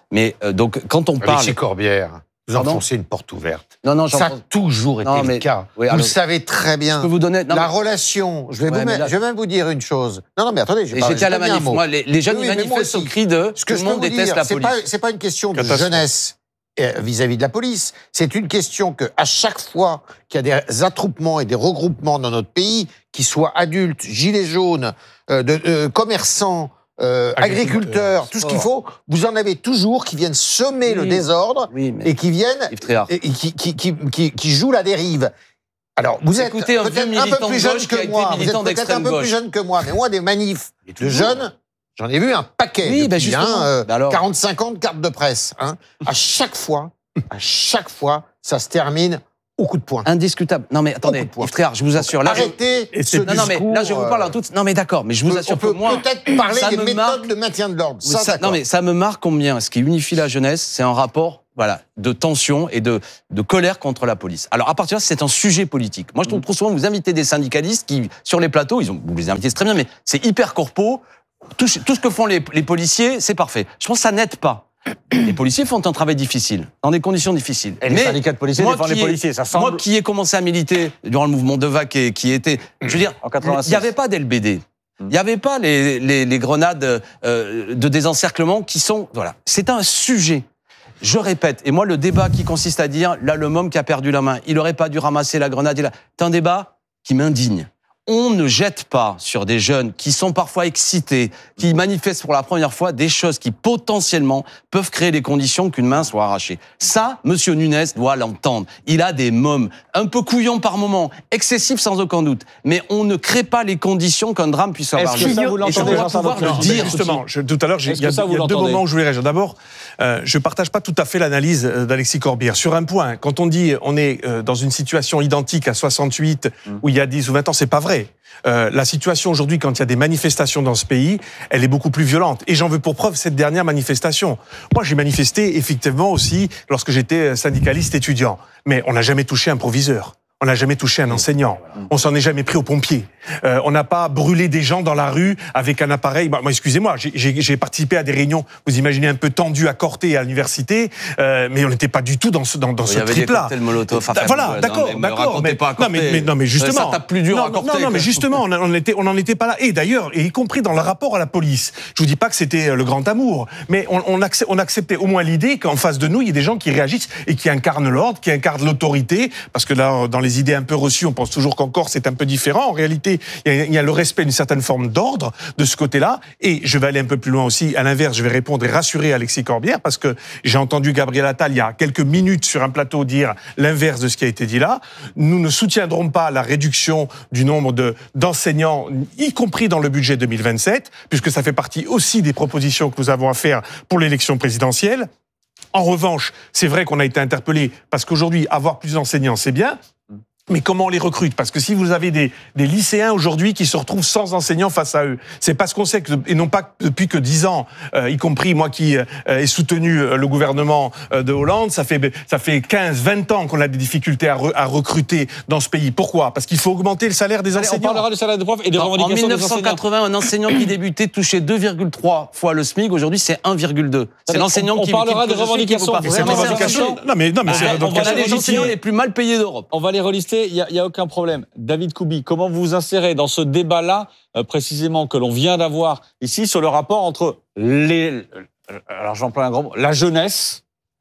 Mais euh, donc, quand on parle... Alexis Corbière, vous Pardon enfoncez une porte ouverte. Non, non, ça a toujours été non, mais, le cas. Oui, vous alors, le savez très bien. Je peux vous donner... Non, la mais... relation, je vais, ouais, vous même, là... je vais même vous dire une chose. Non, non, mais attendez, j'ai J'étais à la manif. Moi, les, les jeunes, oui, ils manifestent au cri de ce que tout le monde déteste dire, la c'est police. Pas, c'est pas une question de jeunesse vis-à-vis de la police. C'est une question que, à chaque fois qu'il y a des attroupements et des regroupements dans notre pays, qu'ils soient adultes, gilets jaunes, euh, de, euh, commerçants, euh, agriculteurs, euh, tout ce qu'il faut, vous en avez toujours qui viennent semer oui, le désordre oui, et qui viennent et qui, qui, qui, qui, qui jouent la dérive. Alors, vous êtes Écoutez, peut-être un, un peu plus jeune que moi. Vous êtes peut-être un peu gauche. plus jeune que moi, mais moi, des manifs de jeunes. J'en ai vu un paquet oui, depuis, ben hein, euh, alors... quarante cinquante cartes de presse. Hein. À chaque fois, à chaque fois, ça se termine au coup de poing. Indiscutable. Non mais attendez, Yves Tréhard, je vous assure. Là, arrêtez je... ce non, non, mais là, je vous parle en toute... Non mais d'accord, mais je vous on assure peut que moi... peut-être parler des méthodes marque... de maintien de l'ordre. Ça, ça, non mais ça me marque combien. Ce qui unifie la jeunesse, c'est un rapport... Voilà, de tension et de, de colère contre la police. Alors, à partir de là, c'est un sujet politique. Moi, je trouve trop souvent, vous invitez des syndicalistes qui, sur les plateaux, ils ont, vous les invitez, c'est très bien, mais c'est hyper corpo. Tout, tout ce que font les, les policiers, c'est parfait. Je pense que ça n'aide pas. Les policiers font un travail difficile, dans des conditions difficiles. Et les mais syndicats de policiers défendent les policiers, ça semble... Moi qui ai commencé à militer durant le mouvement de vague et qui était... Je veux dire, il n'y avait pas d'L B D. Il n'y avait pas les, les, les grenades euh, de désencerclement qui sont... Voilà, c'est un sujet. Je répète, et moi, le débat qui consiste à dire, là, le môme qui a perdu la main, il n'aurait pas dû ramasser la grenade. C'est un débat qui m'indigne. On ne jette pas sur des jeunes qui sont parfois excités, qui manifestent pour la première fois des choses qui potentiellement peuvent créer les conditions qu'une main soit arrachée. Ça, Monsieur Nunes doit l'entendre. Il a des mômes, un peu couillons par moment, excessifs sans aucun doute, mais on ne crée pas les conditions qu'un drame puisse avoir. Est-ce que ça, vous l'entendez, Jean pouvoir le dire. Justement, je, tout à l'heure, il y a, y a deux moments où je voulais réagir. D'abord, euh, je ne partage pas tout à fait l'analyse d'Alexis Corbière. Sur un point, quand on dit on est dans une situation identique à soixante-huit, mmh. où il y a dix ou vingt ans, c'est pas vrai. Euh, la situation aujourd'hui, quand il y a des manifestations dans ce pays, elle est beaucoup plus violente. Et j'en veux pour preuve cette dernière manifestation. Moi, j'ai manifesté effectivement aussi lorsque j'étais syndicaliste étudiant. Mais on n'a jamais touché un proviseur. On n'a jamais touché un enseignant. On s'en est jamais pris aux pompiers. Euh, on n'a pas brûlé des gens dans la rue avec un appareil. Bah, moi, excusez-moi, j'ai, j'ai participé à des réunions, vous imaginez, un peu tendues à Corté et à l'université, euh, mais on n'était pas du tout dans ce, dans, dans ce trip-là. Molotov, enfin, voilà, ouais, d'accord, non, mais d'accord. Mais, pas non, mais, mais, non, mais justement. Ça tape plus dur non, à Corté. Non, non, mais justement, on, on était, on n'en était pas là. Et d'ailleurs, y compris dans le rapport à la police, je vous dis pas que c'était le grand amour, mais on, on, acceptait, on acceptait au moins l'idée qu'en face de nous, il y ait des gens qui réagissent et qui incarnent l'ordre, qui incarnent l'autorité, parce que là, dans les idées un peu reçues, on pense toujours qu'encore c'est un peu différent. En réalité, il y a, il y a le respect d'une certaine forme d'ordre de ce côté-là. Et je vais aller un peu plus loin aussi. À l'inverse, je vais répondre et rassurer Alexis Corbière parce que j'ai entendu Gabriel Attal il y a quelques minutes sur un plateau dire l'inverse de ce qui a été dit là. Nous ne soutiendrons pas la réduction du nombre de, d'enseignants, y compris dans le budget deux mille vingt-sept, puisque ça fait partie aussi des propositions que nous avons à faire pour l'élection présidentielle. En revanche, c'est vrai qu'on a été interpellé parce qu'aujourd'hui, avoir plus d'enseignants, c'est bien. Mais comment on les recrute ? Parce que si vous avez des, des lycéens aujourd'hui qui se retrouvent sans enseignants face à eux, c'est parce qu'on sait que, et non pas depuis que dix ans, euh, y compris moi qui euh, ai soutenu le gouvernement euh, de Hollande, ça fait, ça fait quinze, vingt ans qu'on a des difficultés à, re, à recruter dans ce pays. Pourquoi ? Parce qu'il faut augmenter le salaire des Allez, enseignants. On parlera du salaire des profs et des revendications En mille neuf cent quatre-vingts, un enseignant qui débutait touchait deux virgule trois fois le SMIC. Aujourd'hui, c'est un virgule deux. C'est l'enseignant on, qui... On parlera des revendications. Pas. C'est non, revendication. Non, mais, non, mais c'est on va les enseignants les plus mal payés d'Europe. On va les relister, il n'y a, y a aucun problème. David Koubi, comment vous vous insérez dans ce débat-là, euh, précisément, que l'on vient d'avoir ici, sur le rapport entre les... Alors, j'emploie un grand mot. La jeunesse,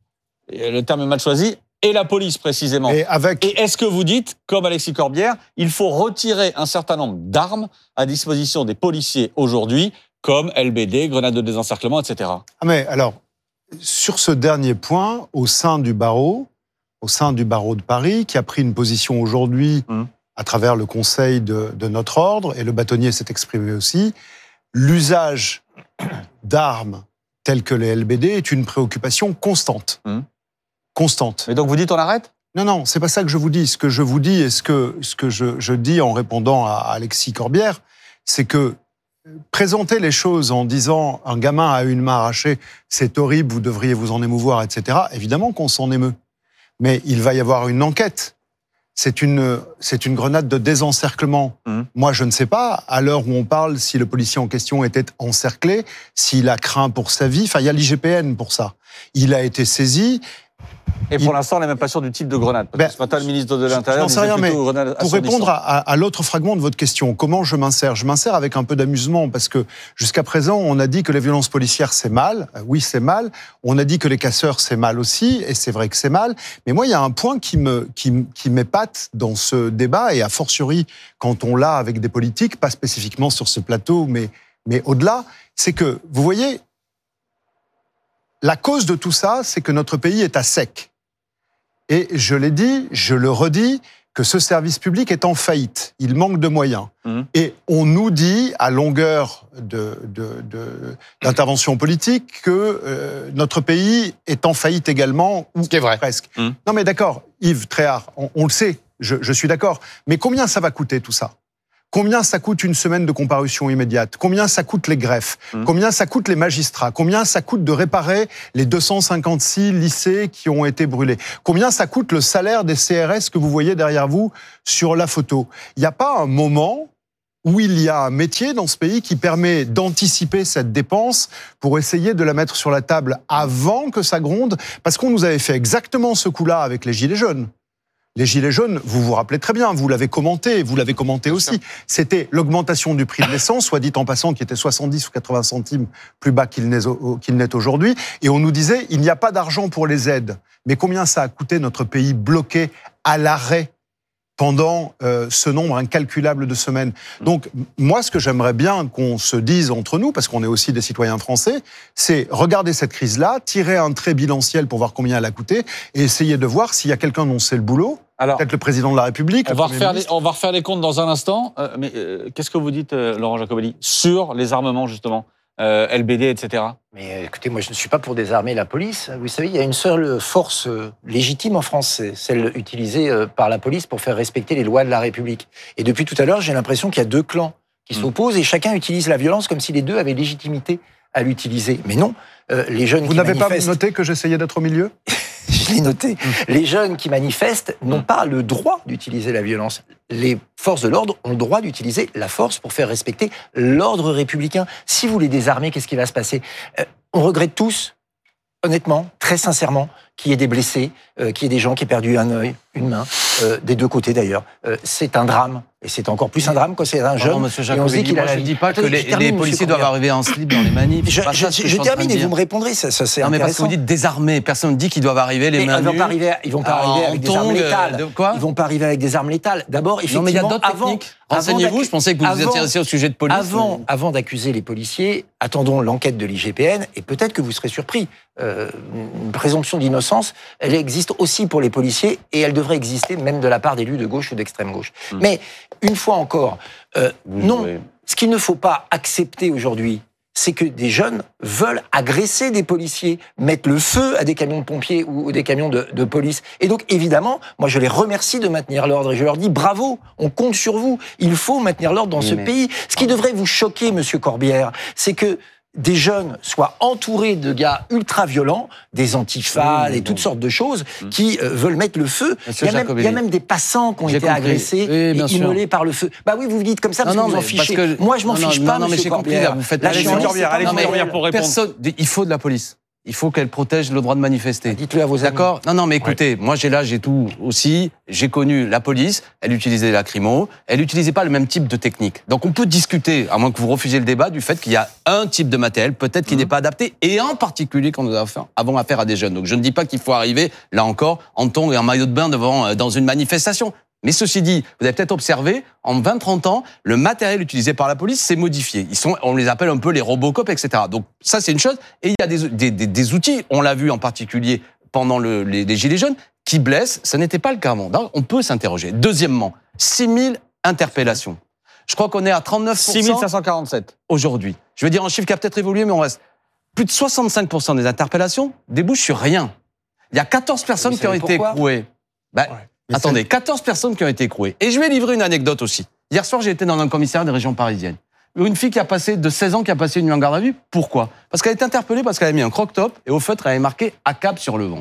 le terme est mal choisi, et la police, précisément. Et, avec... et est-ce que vous dites, comme Alexis Corbière, il faut retirer un certain nombre d'armes à disposition des policiers aujourd'hui, comme L B D, grenades de désencerclement, et cetera. Ah mais alors, sur ce dernier point, au sein du barreau, au sein du barreau de Paris, qui a pris une position aujourd'hui mmh. à travers le conseil de, de notre ordre, et le bâtonnier s'est exprimé aussi, l'usage d'armes telles que les L B D est une préoccupation constante. Mmh. Constante. Mais donc vous dites on arrête ? Non, non, c'est pas ça que je vous dis. Ce que je vous dis et ce que, ce que je, je dis en répondant à Alexis Corbière, c'est que présenter les choses en disant un gamin a une main arrachée, c'est horrible, vous devriez vous en émouvoir, et cetera. Évidemment qu'on s'en émeut. Mais il va y avoir une enquête. c'est une, c'est une grenade de désencerclement. Mmh. Moi, je ne sais pas, à l'heure où on parle, si le policier en question était encerclé, s'il a craint pour sa vie. Enfin, il y a l'I G P N pour ça. Il a été saisi. Et pour il... l'instant, on n'est même pas sûr du type de grenade. Parce ben, que ce matin, le ministre de l'Intérieur disait rien, plutôt mais grenade pour répondre à, à l'autre fragment de votre question, comment je m'insère ? Je m'insère avec un peu d'amusement, parce que jusqu'à présent, on a dit que les violences policières, c'est mal. Oui, c'est mal. On a dit que les casseurs, c'est mal aussi, et c'est vrai que c'est mal. Mais moi, il y a un point qui me, qui, qui m'épate dans ce débat, et a fortiori, quand on l'a avec des politiques, pas spécifiquement sur ce plateau, mais, mais au-delà, c'est que, vous voyez, la cause de tout ça, c'est que notre pays est à sec. Et je l'ai dit, je le redis, que ce service public est en faillite. Il manque de moyens. Mmh. Et on nous dit, à longueur de, de, de, d'intervention politique, que euh, notre pays est en faillite également, ou Ce qui est vrai. presque. Mmh. Non mais d'accord, Yves Tréhard, on, on le sait, je, je suis d'accord. Mais combien ça va coûter tout ça ? Combien ça coûte une semaine de comparution immédiate ? Combien ça coûte les greffes ? mmh. Combien ça coûte les magistrats ? Combien ça coûte de réparer les deux cent cinquante-six lycées qui ont été brûlés ? Combien ça coûte le salaire des C R S que vous voyez derrière vous sur la photo ? Il n'y a pas un moment où il y a un métier dans ce pays qui permet d'anticiper cette dépense pour essayer de la mettre sur la table avant que ça gronde ? Parce qu'on nous avait fait exactement ce coup-là avec les Gilets jaunes. Les Gilets jaunes, vous vous rappelez très bien, vous l'avez commenté, vous l'avez commenté aussi. C'était l'augmentation du prix de l'essence, soit dit en passant, qui était soixante-dix ou quatre-vingts centimes plus bas qu'il n'est, qu'il n'est aujourd'hui. Et on nous disait, il n'y a pas d'argent pour les aides. Mais combien ça a coûté notre pays bloqué à l'arrêt pendant euh, ce nombre incalculable de semaines. Donc, moi, ce que j'aimerais bien qu'on se dise entre nous, parce qu'on est aussi des citoyens français, c'est regarder cette crise-là, tirer un trait bilanciel pour voir combien elle a coûté, et essayer de voir s'il y a quelqu'un dont c'est le boulot, alors, peut-être le président de la République. On va, refaire les, on va refaire les comptes dans un instant, euh, mais euh, qu'est-ce que vous dites, euh, Laurent Jacobelli, sur les armements, justement Euh, L B D, et cetera. Mais écoutez, moi je ne suis pas pour désarmer la police. Vous savez, il y a une seule force légitime en France, c'est celle utilisée par la police pour faire respecter les lois de la République. Et depuis tout à l'heure, j'ai l'impression qu'il y a deux clans qui mmh. s'opposent et chacun utilise la violence comme si les deux avaient légitimité à l'utiliser. Mais non, euh, les jeunes Vous qui n'avez manifestent... pas noté que j'essayais d'être au milieu ? Je l'ai noté. Les jeunes qui manifestent n'ont pas le droit d'utiliser la violence. Les forces de l'ordre ont le droit d'utiliser la force pour faire respecter l'ordre républicain. Si vous les désarmez, qu'est-ce qui va se passer ? euh, On regrette tous, honnêtement, très sincèrement, qu'il y ait des blessés, euh, qu'il y ait des gens qui aient perdu un œil, une main, euh, des deux côtés d'ailleurs. Euh, c'est un drame. Et c'est encore plus un drame quand c'est un jeune. Non, monsieur Jacobelli, moi je ne dis pas que les, termine, les policiers doivent arriver en slip dans les manifs. Je, je, je, je termine et vous me répondrez, ça, ça c'est non, intéressant. mais parce que vous dites désarmés, personne ne dit qu'ils doivent arriver les mains nues. Ils vont pas arriver, ils vont pas arriver avec des armes létales. De quoi ? Ils vont pas arriver avec des armes létales. D'abord, effectivement, non, mais il y a d'autres avant, techniques. Renseignez-vous, je pensais que vous vous intéressiez au sujet de police. Avant, avant d'accuser les policiers, attendons l'enquête de l'I G P N et peut-être que vous serez surpris. Euh, une présomption d'innocence, elle existe aussi pour les policiers et elle devrait exister même de la part d'élus de gauche ou d'extrême gauche. Hum. Mais une fois encore, euh, non, jouez. Ce qu'il ne faut pas accepter aujourd'hui, c'est que des jeunes veulent agresser des policiers, mettre le feu à des camions de pompiers ou des camions de, de police. Et donc, évidemment, moi, je les remercie de maintenir l'ordre et je leur dis bravo, on compte sur vous. Il faut maintenir l'ordre dans oui, ce mais... pays. Ce qui devrait vous choquer, monsieur Corbière, c'est que des jeunes soient entourés de gars ultra-violents, des antifas oui, et bon. toutes sortes de choses, mmh. qui euh, veulent mettre le feu. Il y, même, il y a même des passants qui ont été compris. agressés oui, et immolés par le feu. Bah oui, vous vous dites comme ça parce non, que vous en fichez. Que... Moi, je m'en non, fiche non, pas, non, monsieur Corbière. Vous faites allez, Corbière, allez, Corbière pour répondre. Personne, il faut de la police. Il faut qu'elle protège le droit de manifester. Bah, dites-le à vos amis. D'accord ? Non, non, mais écoutez, ouais. moi j'ai l'âge et tout aussi. J'ai connu la police. Elle utilisait les lacrymos. Elle n'utilisait pas le même type de technique. Donc on peut discuter, à moins que vous refusiez le débat, du fait qu'il y a un type de matériel peut-être qui mmh. n'est pas adapté, et en particulier quand nous avons affaire à des jeunes. Donc je ne dis pas qu'il faut arriver, là encore, en tongs et en maillot de bain devant dans une manifestation. Mais ceci dit, vous avez peut-être observé, en vingt trente ans, le matériel utilisé par la police s'est modifié. Ils sont, on les appelle un peu les Robocop, et cetera. Donc ça, c'est une chose. Et il y a des, des, des, des outils, on l'a vu en particulier pendant le, les, les Gilets jaunes, qui blessent. Ça n'était pas le cas avant. Donc, on peut s'interroger. Deuxièmement, six mille interpellations. Je crois qu'on est à trente-neuf pour cent. six mille cinq cent quarante-sept. Aujourd'hui. Je veux dire un chiffre qui a peut-être évolué, mais on reste. Plus de soixante-cinq pour cent des interpellations débouchent sur rien. Il y a quatorze personnes qui ont été écrouées. Ben, ouais. Mais attendez, c'est... quatorze personnes qui ont été écrouées. Et je vais livrer une anecdote aussi. Hier soir, j'ai été dans un commissariat des régions parisiennes. Une fille qui a passé, de seize ans, qui a passé une nuit en garde à vue. Pourquoi ? Parce qu'elle est interpellée parce qu'elle a mis un croque-top et au feutre, elle avait marqué « A C A B » sur le ventre.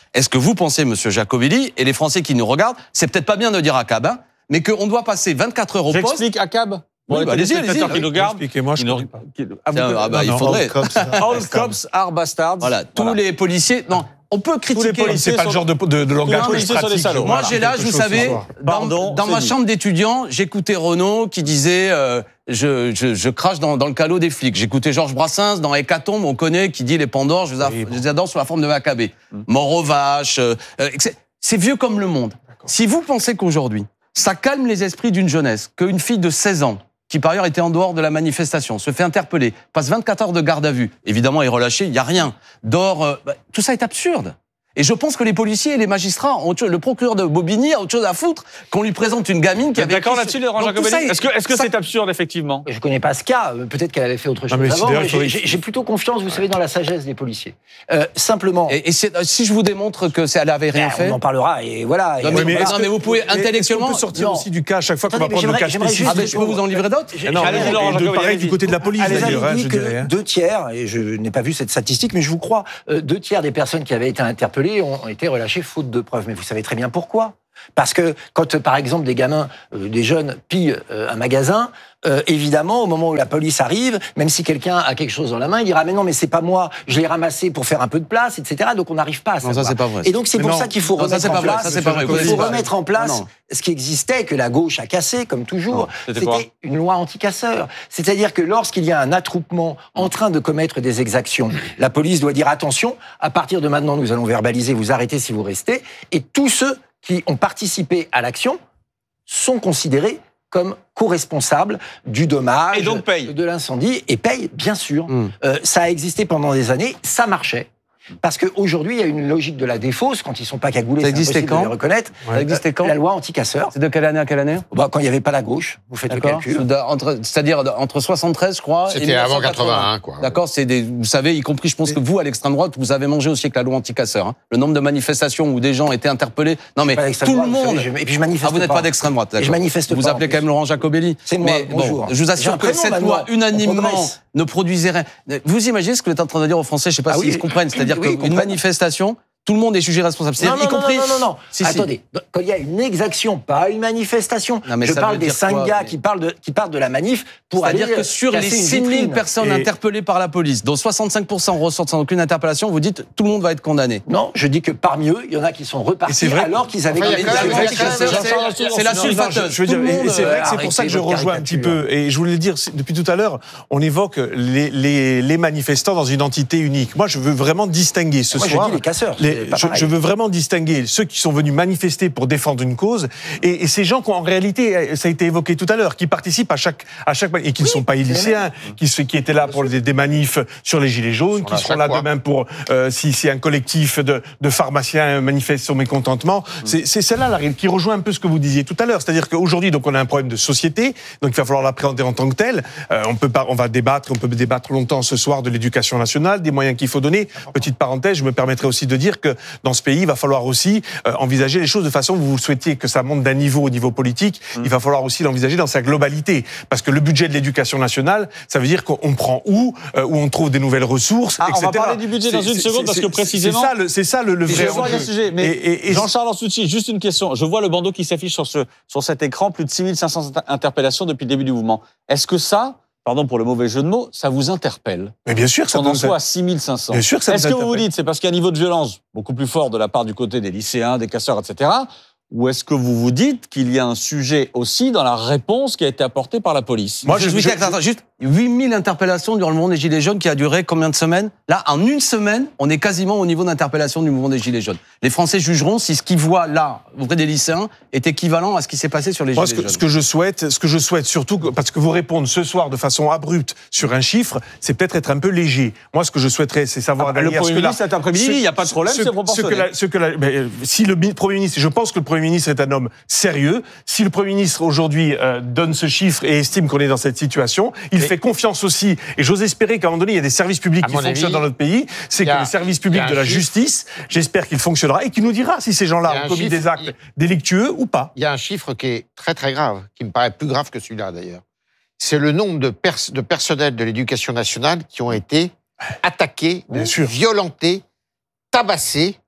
Est-ce que vous pensez, monsieur Jacobelli, et les Français qui nous regardent, c'est peut-être pas bien de dire ACAB, hein, mais qu'on doit passer vingt-quatre heures au poste. J'explique ACAB. Oui, bah, allez-y, allez-y. Qui nous regardent. Expliquez-moi, je ne connais pas. Ah, Tiens, ah bah, Non, il non, faudrait. all cops, All cops are bastards. Voilà, tous Voilà. les policiers. Non, on peut critiquer. policiers C'est pas le genre de, de, de langage Tous les que je policiers sont des pratique. salauds. je Moi, vois j'ai l'âge, quelque vous chose ce savez, soir. dans, Pardon, dans c'est ma dit. chambre d'étudiant, j'écoutais Renaud qui disait euh, je, je, je crache dans, dans le calot des flics. J'écoutais Georges Brassens dans Hécatombe, on connaît, qui dit les Pandores, je les, a- Oui, bon. je les adore sous la forme de Maccabée. Mm. Mort aux vaches. euh, euh, c'est- c'est vieux comme le monde. Si vous pensez qu'aujourd'hui, ça calme les esprits d'une jeunesse, qu'une fille de seize ans, qui par ailleurs était en dehors de la manifestation, se fait interpeller, passe vingt-quatre heures de garde à vue, évidemment est relâché, il n'y a rien, dort, euh, bah, tout ça est absurde. Et je pense que les policiers et les magistrats, ont autre chose- le procureur de Bobigny a autre chose à foutre qu'on lui présente une gamine qui Vous êtes avait... d'accord écrit- là-dessus, Laurent Donc, tout ça Jacobelli est- Est-ce que est-ce que ça- c'est absurde, effectivement? Je connais pas ce cas. euh, Peut-être qu'elle avait fait autre chose mais c'est avant. d'ailleurs, mais il faudrait- J'ai j'ai plutôt confiance, vous savez, dans la sagesse des policiers. Euh, simplement, Et, et c'est- si je vous démontre que c'est, elle avait rien ben, fait... on en parlera. Et voilà. Non, Et mais- on mais- verra. non, mais vous pouvez Mais intellectuellement... Est-ce qu'on peut sortir Non. aussi du cas à chaque fois qu'on va Attendez, mais prendre le cas j'aimerais- j'aimerais spécifique Ah, ben, je peux vous en livrer d'autres. Eh non, Allez-y, mais Laurent de Jacobelli, pareil allez-y. du côté de la police, Elle les d'ailleurs, avait hein, dit je que dirais. hein. deux tiers, et je n'ai pas vu cette statistique, mais je vous crois, euh, deux tiers des personnes qui avaient été interpellées ont été relâchées faute de preuves. Mais vous savez très bien pourquoi. Parce que quand, euh, par exemple, des gamins, euh, des jeunes pillent euh, un magasin, euh, évidemment, au moment où la police arrive, même si quelqu'un a quelque chose dans la main, il dira mais non, mais c'est pas moi, je l'ai ramassé pour faire un peu de place, et cetera. Donc on n'arrive pas à Non, savoir. ça c'est pas vrai. Et donc c'est Mais pour non. ça qu'il faut Non, ça, remettre c'est pas en vrai, place. ça, c'est pas vrai. Il faut Vous remettre en place Non, non. ce qui existait que la gauche a cassé, comme toujours. Non, c'était quoi C'était une loi anti-casseur. C'est-à-dire que lorsqu'il y a un attroupement en train de commettre des exactions, la police doit dire attention, à partir de maintenant, nous allons verbaliser, vous arrêtez si vous restez, et tous ceux qui ont participé à l'action sont considérés comme co-responsables du dommage, Et donc payent. de l'incendie, et payent, bien sûr. Mm. Euh, ça a existé pendant des années, ça marchait. Parce qu'aujourd'hui, il y a une logique de la défausse, quand ils ne sont pas cagoulés, Ça c'est existait impossible de quand les reconnaître. Ça existait quand La loi anti-casseur, C'est de quelle année à quelle année bah, quand il n'y avait pas la gauche, vous faites le D'accord. calcul. De- entre- C'est-à-dire de- entre soixante-treize, je crois. et C'était avant mille neuf cent quatre-vingt-un, quoi. D'accord, c'est des, vous savez, y compris, je pense que vous, à l'extrême droite, vous avez mangé aussi avec la loi anti-casseur. Hein. Le nombre de manifestations où des gens étaient interpellés. Non, mais Pas d'extrême tout le droite, vous monde. savez, je- et puis je manifeste Ah, vous n'êtes pas. pas d'extrême droite, Et je d'accord. manifeste Vous pas, en appelez plus. quand même Laurent Jacobelli. C'est moi, Mais bonjour. bon, je vous J'ai assure un que prénom cette maintenant, loi, on unanimement, progresse. ne produisait rien. Vous imaginez ce que vous êtes en train de dire aux Français, je sais pas Ah s'ils oui, se comprennent. C'est-à-dire oui, ils qu'une comprennent. manifestation, tout le monde est jugé responsable. Non, C'est-à-dire, non, y compris. non, non, non, non. Si, si. Attendez, quand il y a une exaction, pas une manifestation, Non, mais je ça parle veut des dire cinq quoi, gars mais- qui parlent de qui partent de la manif pour aller C'est-à-dire que sur les casser une six mille vitrine. personnes Et- interpellées par la police, dont soixante-cinq pour cent ressortent sans aucune interpellation, vous dites tout le monde va être condamné. Non, je dis que parmi eux, il y en a qui sont Et repartis c'est vrai- alors qu'ils avaient Enfin, il y a gagné quand des même- élections. il y a quand même- C'est c'est la Non, non, sulfateuse. je veux Tout dire, le et monde, c'est vrai que c'est arrêtez pour ça que je votre rejoins un petit caricature. peu. Et je voulais le dire, c'est- depuis tout à l'heure, on évoque les, les, les manifestants dans une entité unique. Moi, je veux vraiment distinguer ce Moi, je soir. dis les casseurs. les- c'est pas je, pareil. je veux vraiment distinguer ceux qui sont venus manifester pour défendre une cause et, et ces gens qui, en réalité, ça a été évoqué tout à l'heure, qui participent à chaque, à chaque et qui ne sont pas c'est les lycéens, qui, se- qui étaient là pour des, des manifs sur les gilets jaunes, Ils sont qui là seront chaque là fois. demain pour euh, si, si un collectif de, de pharmaciens manifeste son mécontentement. C'est, c'est celle-là la réalité, qui rejoint un peu ce que vous disiez tout à l'heure, c'est-à-dire qu'aujourd'hui, donc on a un problème de société, donc il va falloir l'appréhender en tant que tel. Euh, on peut pas, on va débattre, on peut débattre longtemps ce soir de l'éducation nationale, des moyens qu'il faut donner. Petite parenthèse, je me permettrai aussi de dire que dans ce pays, il va falloir aussi euh, envisager les choses de façon, vous souhaitiez que ça monte d'un niveau au niveau politique, mmh. il va falloir aussi l'envisager dans sa globalité. Parce que le budget de l'éducation nationale, ça veut dire qu'on prend où, euh, où on trouve des nouvelles ressources, Ah, et cetera. on va parler du budget dans C'est- une c'est- seconde, parce c'est- que précisément- C'est ça le, c'est ça le, le Je vrai vois enjeu. le sujet, mais Et- et- et- Jean-Charles Ansucci, juste une question. Je vois le bandeau qui s'affiche sur, ce, sur cet écran, plus de six mille cinq cents inter- interpellations depuis le début du mouvement. Est-ce que ça, pardon pour le mauvais jeu de mots, ça vous interpelle? Mais bien sûr, ça qu'on en nous- soit à six mille cinq cents. Bien sûr que ça Est-ce nous que vous vous interpelle. dites c'est parce qu'il y a un niveau de violence beaucoup plus fort de la part du côté des lycéens, des casseurs, et cetera, ou est-ce que vous vous dites qu'il y a un sujet aussi dans la réponse qui a été apportée par la police? Moi, je, je- je, je- attends, juste huit mille interpellations durant le mouvement des Gilets jaunes qui a duré combien de semaines? Là, en une semaine, on est quasiment au niveau d'interpellation du mouvement des Gilets jaunes. Les Français jugeront si ce qu'ils voient là, auprès des lycéens, est équivalent à ce qui s'est passé sur les Moi, Gilets ce que, jaunes. ce que je souhaite, ce que je souhaite surtout, parce que vous répondre ce soir de façon abrupte sur un chiffre, c'est peut-être être un peu léger. Moi, ce que je souhaiterais, c'est savoir Ah, le derrière Premier ce que la- ministre, cet après-midi, ce- il n'y a pas de problème, ce- c'est proportionné. ce que la- ce que la- ben, euh, si le mi- Premier ministre, je pense que le Premier ministre est un homme sérieux. Si le Premier ministre aujourd'hui euh, donne ce chiffre et estime qu'on est dans cette situation, il Mais- fait confiance aussi. Et j'ose espérer qu'à un moment donné, il y a des services publics À qui mon fonctionnent avis, dans notre pays. C'est il y que a- le service il public y a de un la chiffre. justice, j'espère qu'il fonctionnera et qu'il nous dira si ces Il y gens-là a ont un commis chiffre, des actes il- délictueux ou pas. Il y a un chiffre qui est très très grave, qui me paraît plus grave que celui-là d'ailleurs. C'est le nombre de, pers- de personnels de l'éducation nationale qui ont été attaqués, Bien sûr. violentés, tabassés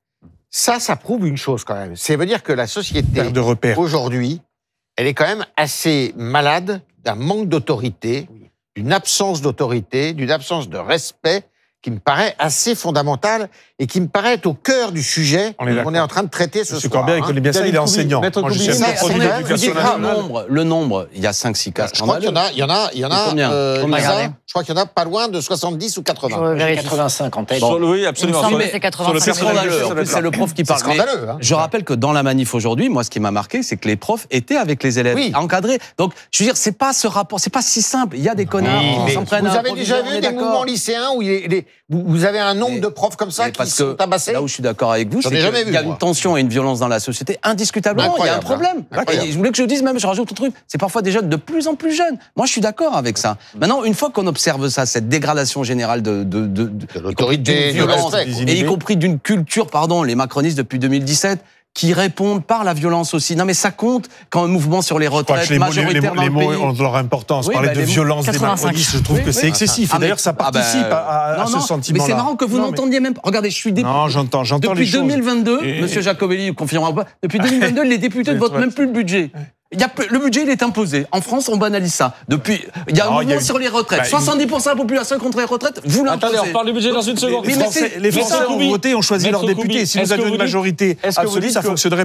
Ça, ça prouve une chose quand même. Ça veut dire que la société, de repères. aujourd'hui, elle est quand même assez malade d'un manque d'autorité, d'une absence d'autorité, d'une absence de respect qui me paraît assez fondamentale et qui me paraît être au cœur du sujet On est qu'on est en train de traiter ce Monsieur soir. Corbett, il connaît bien ça, il est enseignant. Maître Moi, je Coubillier, suis mais un produit attendez, d'éducation vous dites, Le nationale. nombre, le nombre, il y a cinq six cas Je crois qu'il y en a, il y en a, il y en a, Combien euh, Combien Lisa, regardez je crois qu'il y en a pas loin de soixante-dix ou Je quatre-vingts. vérifie. quatre-vingt-cinq en tête. Sur le- oui, absolument. Il me semble Sur que le- c'est quatre-vingt-cinq. sur le C'est scandaleux. personnel, En ça plus, doit c'est le être prof qui C'est parle. Mais scandaleux. Hein. je rappelle que dans la manif aujourd'hui, moi, ce qui m'a marqué, c'est que les profs étaient avec les élèves, Oui. encadrés. Donc, je veux dire, c'est pas ce rapport, c'est pas si simple. Il y a des connards Oui, qui mais s'en prennent à vous un avez déjà proviseur, on vu est des d'accord. mouvements lycéens où il y a des- vous vous avez un nombre Mais- de profs comme ça Mais qui parce sont que tabassés? là où je suis d'accord avec vous, J'en c'est ai qu'il jamais vu, y a moi. une tension et une violence dans la société, indiscutablement. Il y a un Incroyable, problème. hein. Incroyable. Et je voulais que je dise même, je rajoute un truc, c'est parfois des jeunes de plus en plus jeunes. Moi, je suis d'accord avec ça. Maintenant, une fois qu'on observe ça, cette dégradation générale de, de, de, de, De l'autorité, d'une du violence, respect. et y compris d'une culture, pardon, les macronistes depuis deux mille dix-sept, qui répondent par la violence aussi. Non, mais ça compte quand un mouvement sur les Je crois retraites que les mots, les, les majoritaire mots- dans les le mots pays. ont de leur importance. Oui, Parler bah, de les mots- violence des quatre-vingt-cinq. macronistes, je trouve Oui, que c'est oui. excessif. Ah, Et d'ailleurs, mais- ça ah, ben, participe à, à- à non, ce non, sentiment-là. Mais c'est marrant que vous Non, mais- n'entendiez même pas. Regardez, je suis député. Non, j'entends, j'entends les Depuis choses. deux mille vingt-deux, Et- Monsieur Jacobelli confirmera pas, depuis deux mille vingt-deux, les députés ne votent même plus le budget. Il y a, plus- le budget, il est imposé. En France, on banalise ça. Depuis, il y a un Non, il y a mouvement eu- sur les retraites. Bah, soixante-dix pour cent de la population contre les retraites, vous l'imposez. Attendez, on reparle du budget dans une seconde. Les Oui, mais Français, c'est- les mais Français ça, ont Coubi, voté, ont choisi Maître leurs députés. Coubi, Si nous est-ce que avions vous une dites- majorité est-ce que vous absolue, dites ça que- fonctionnerait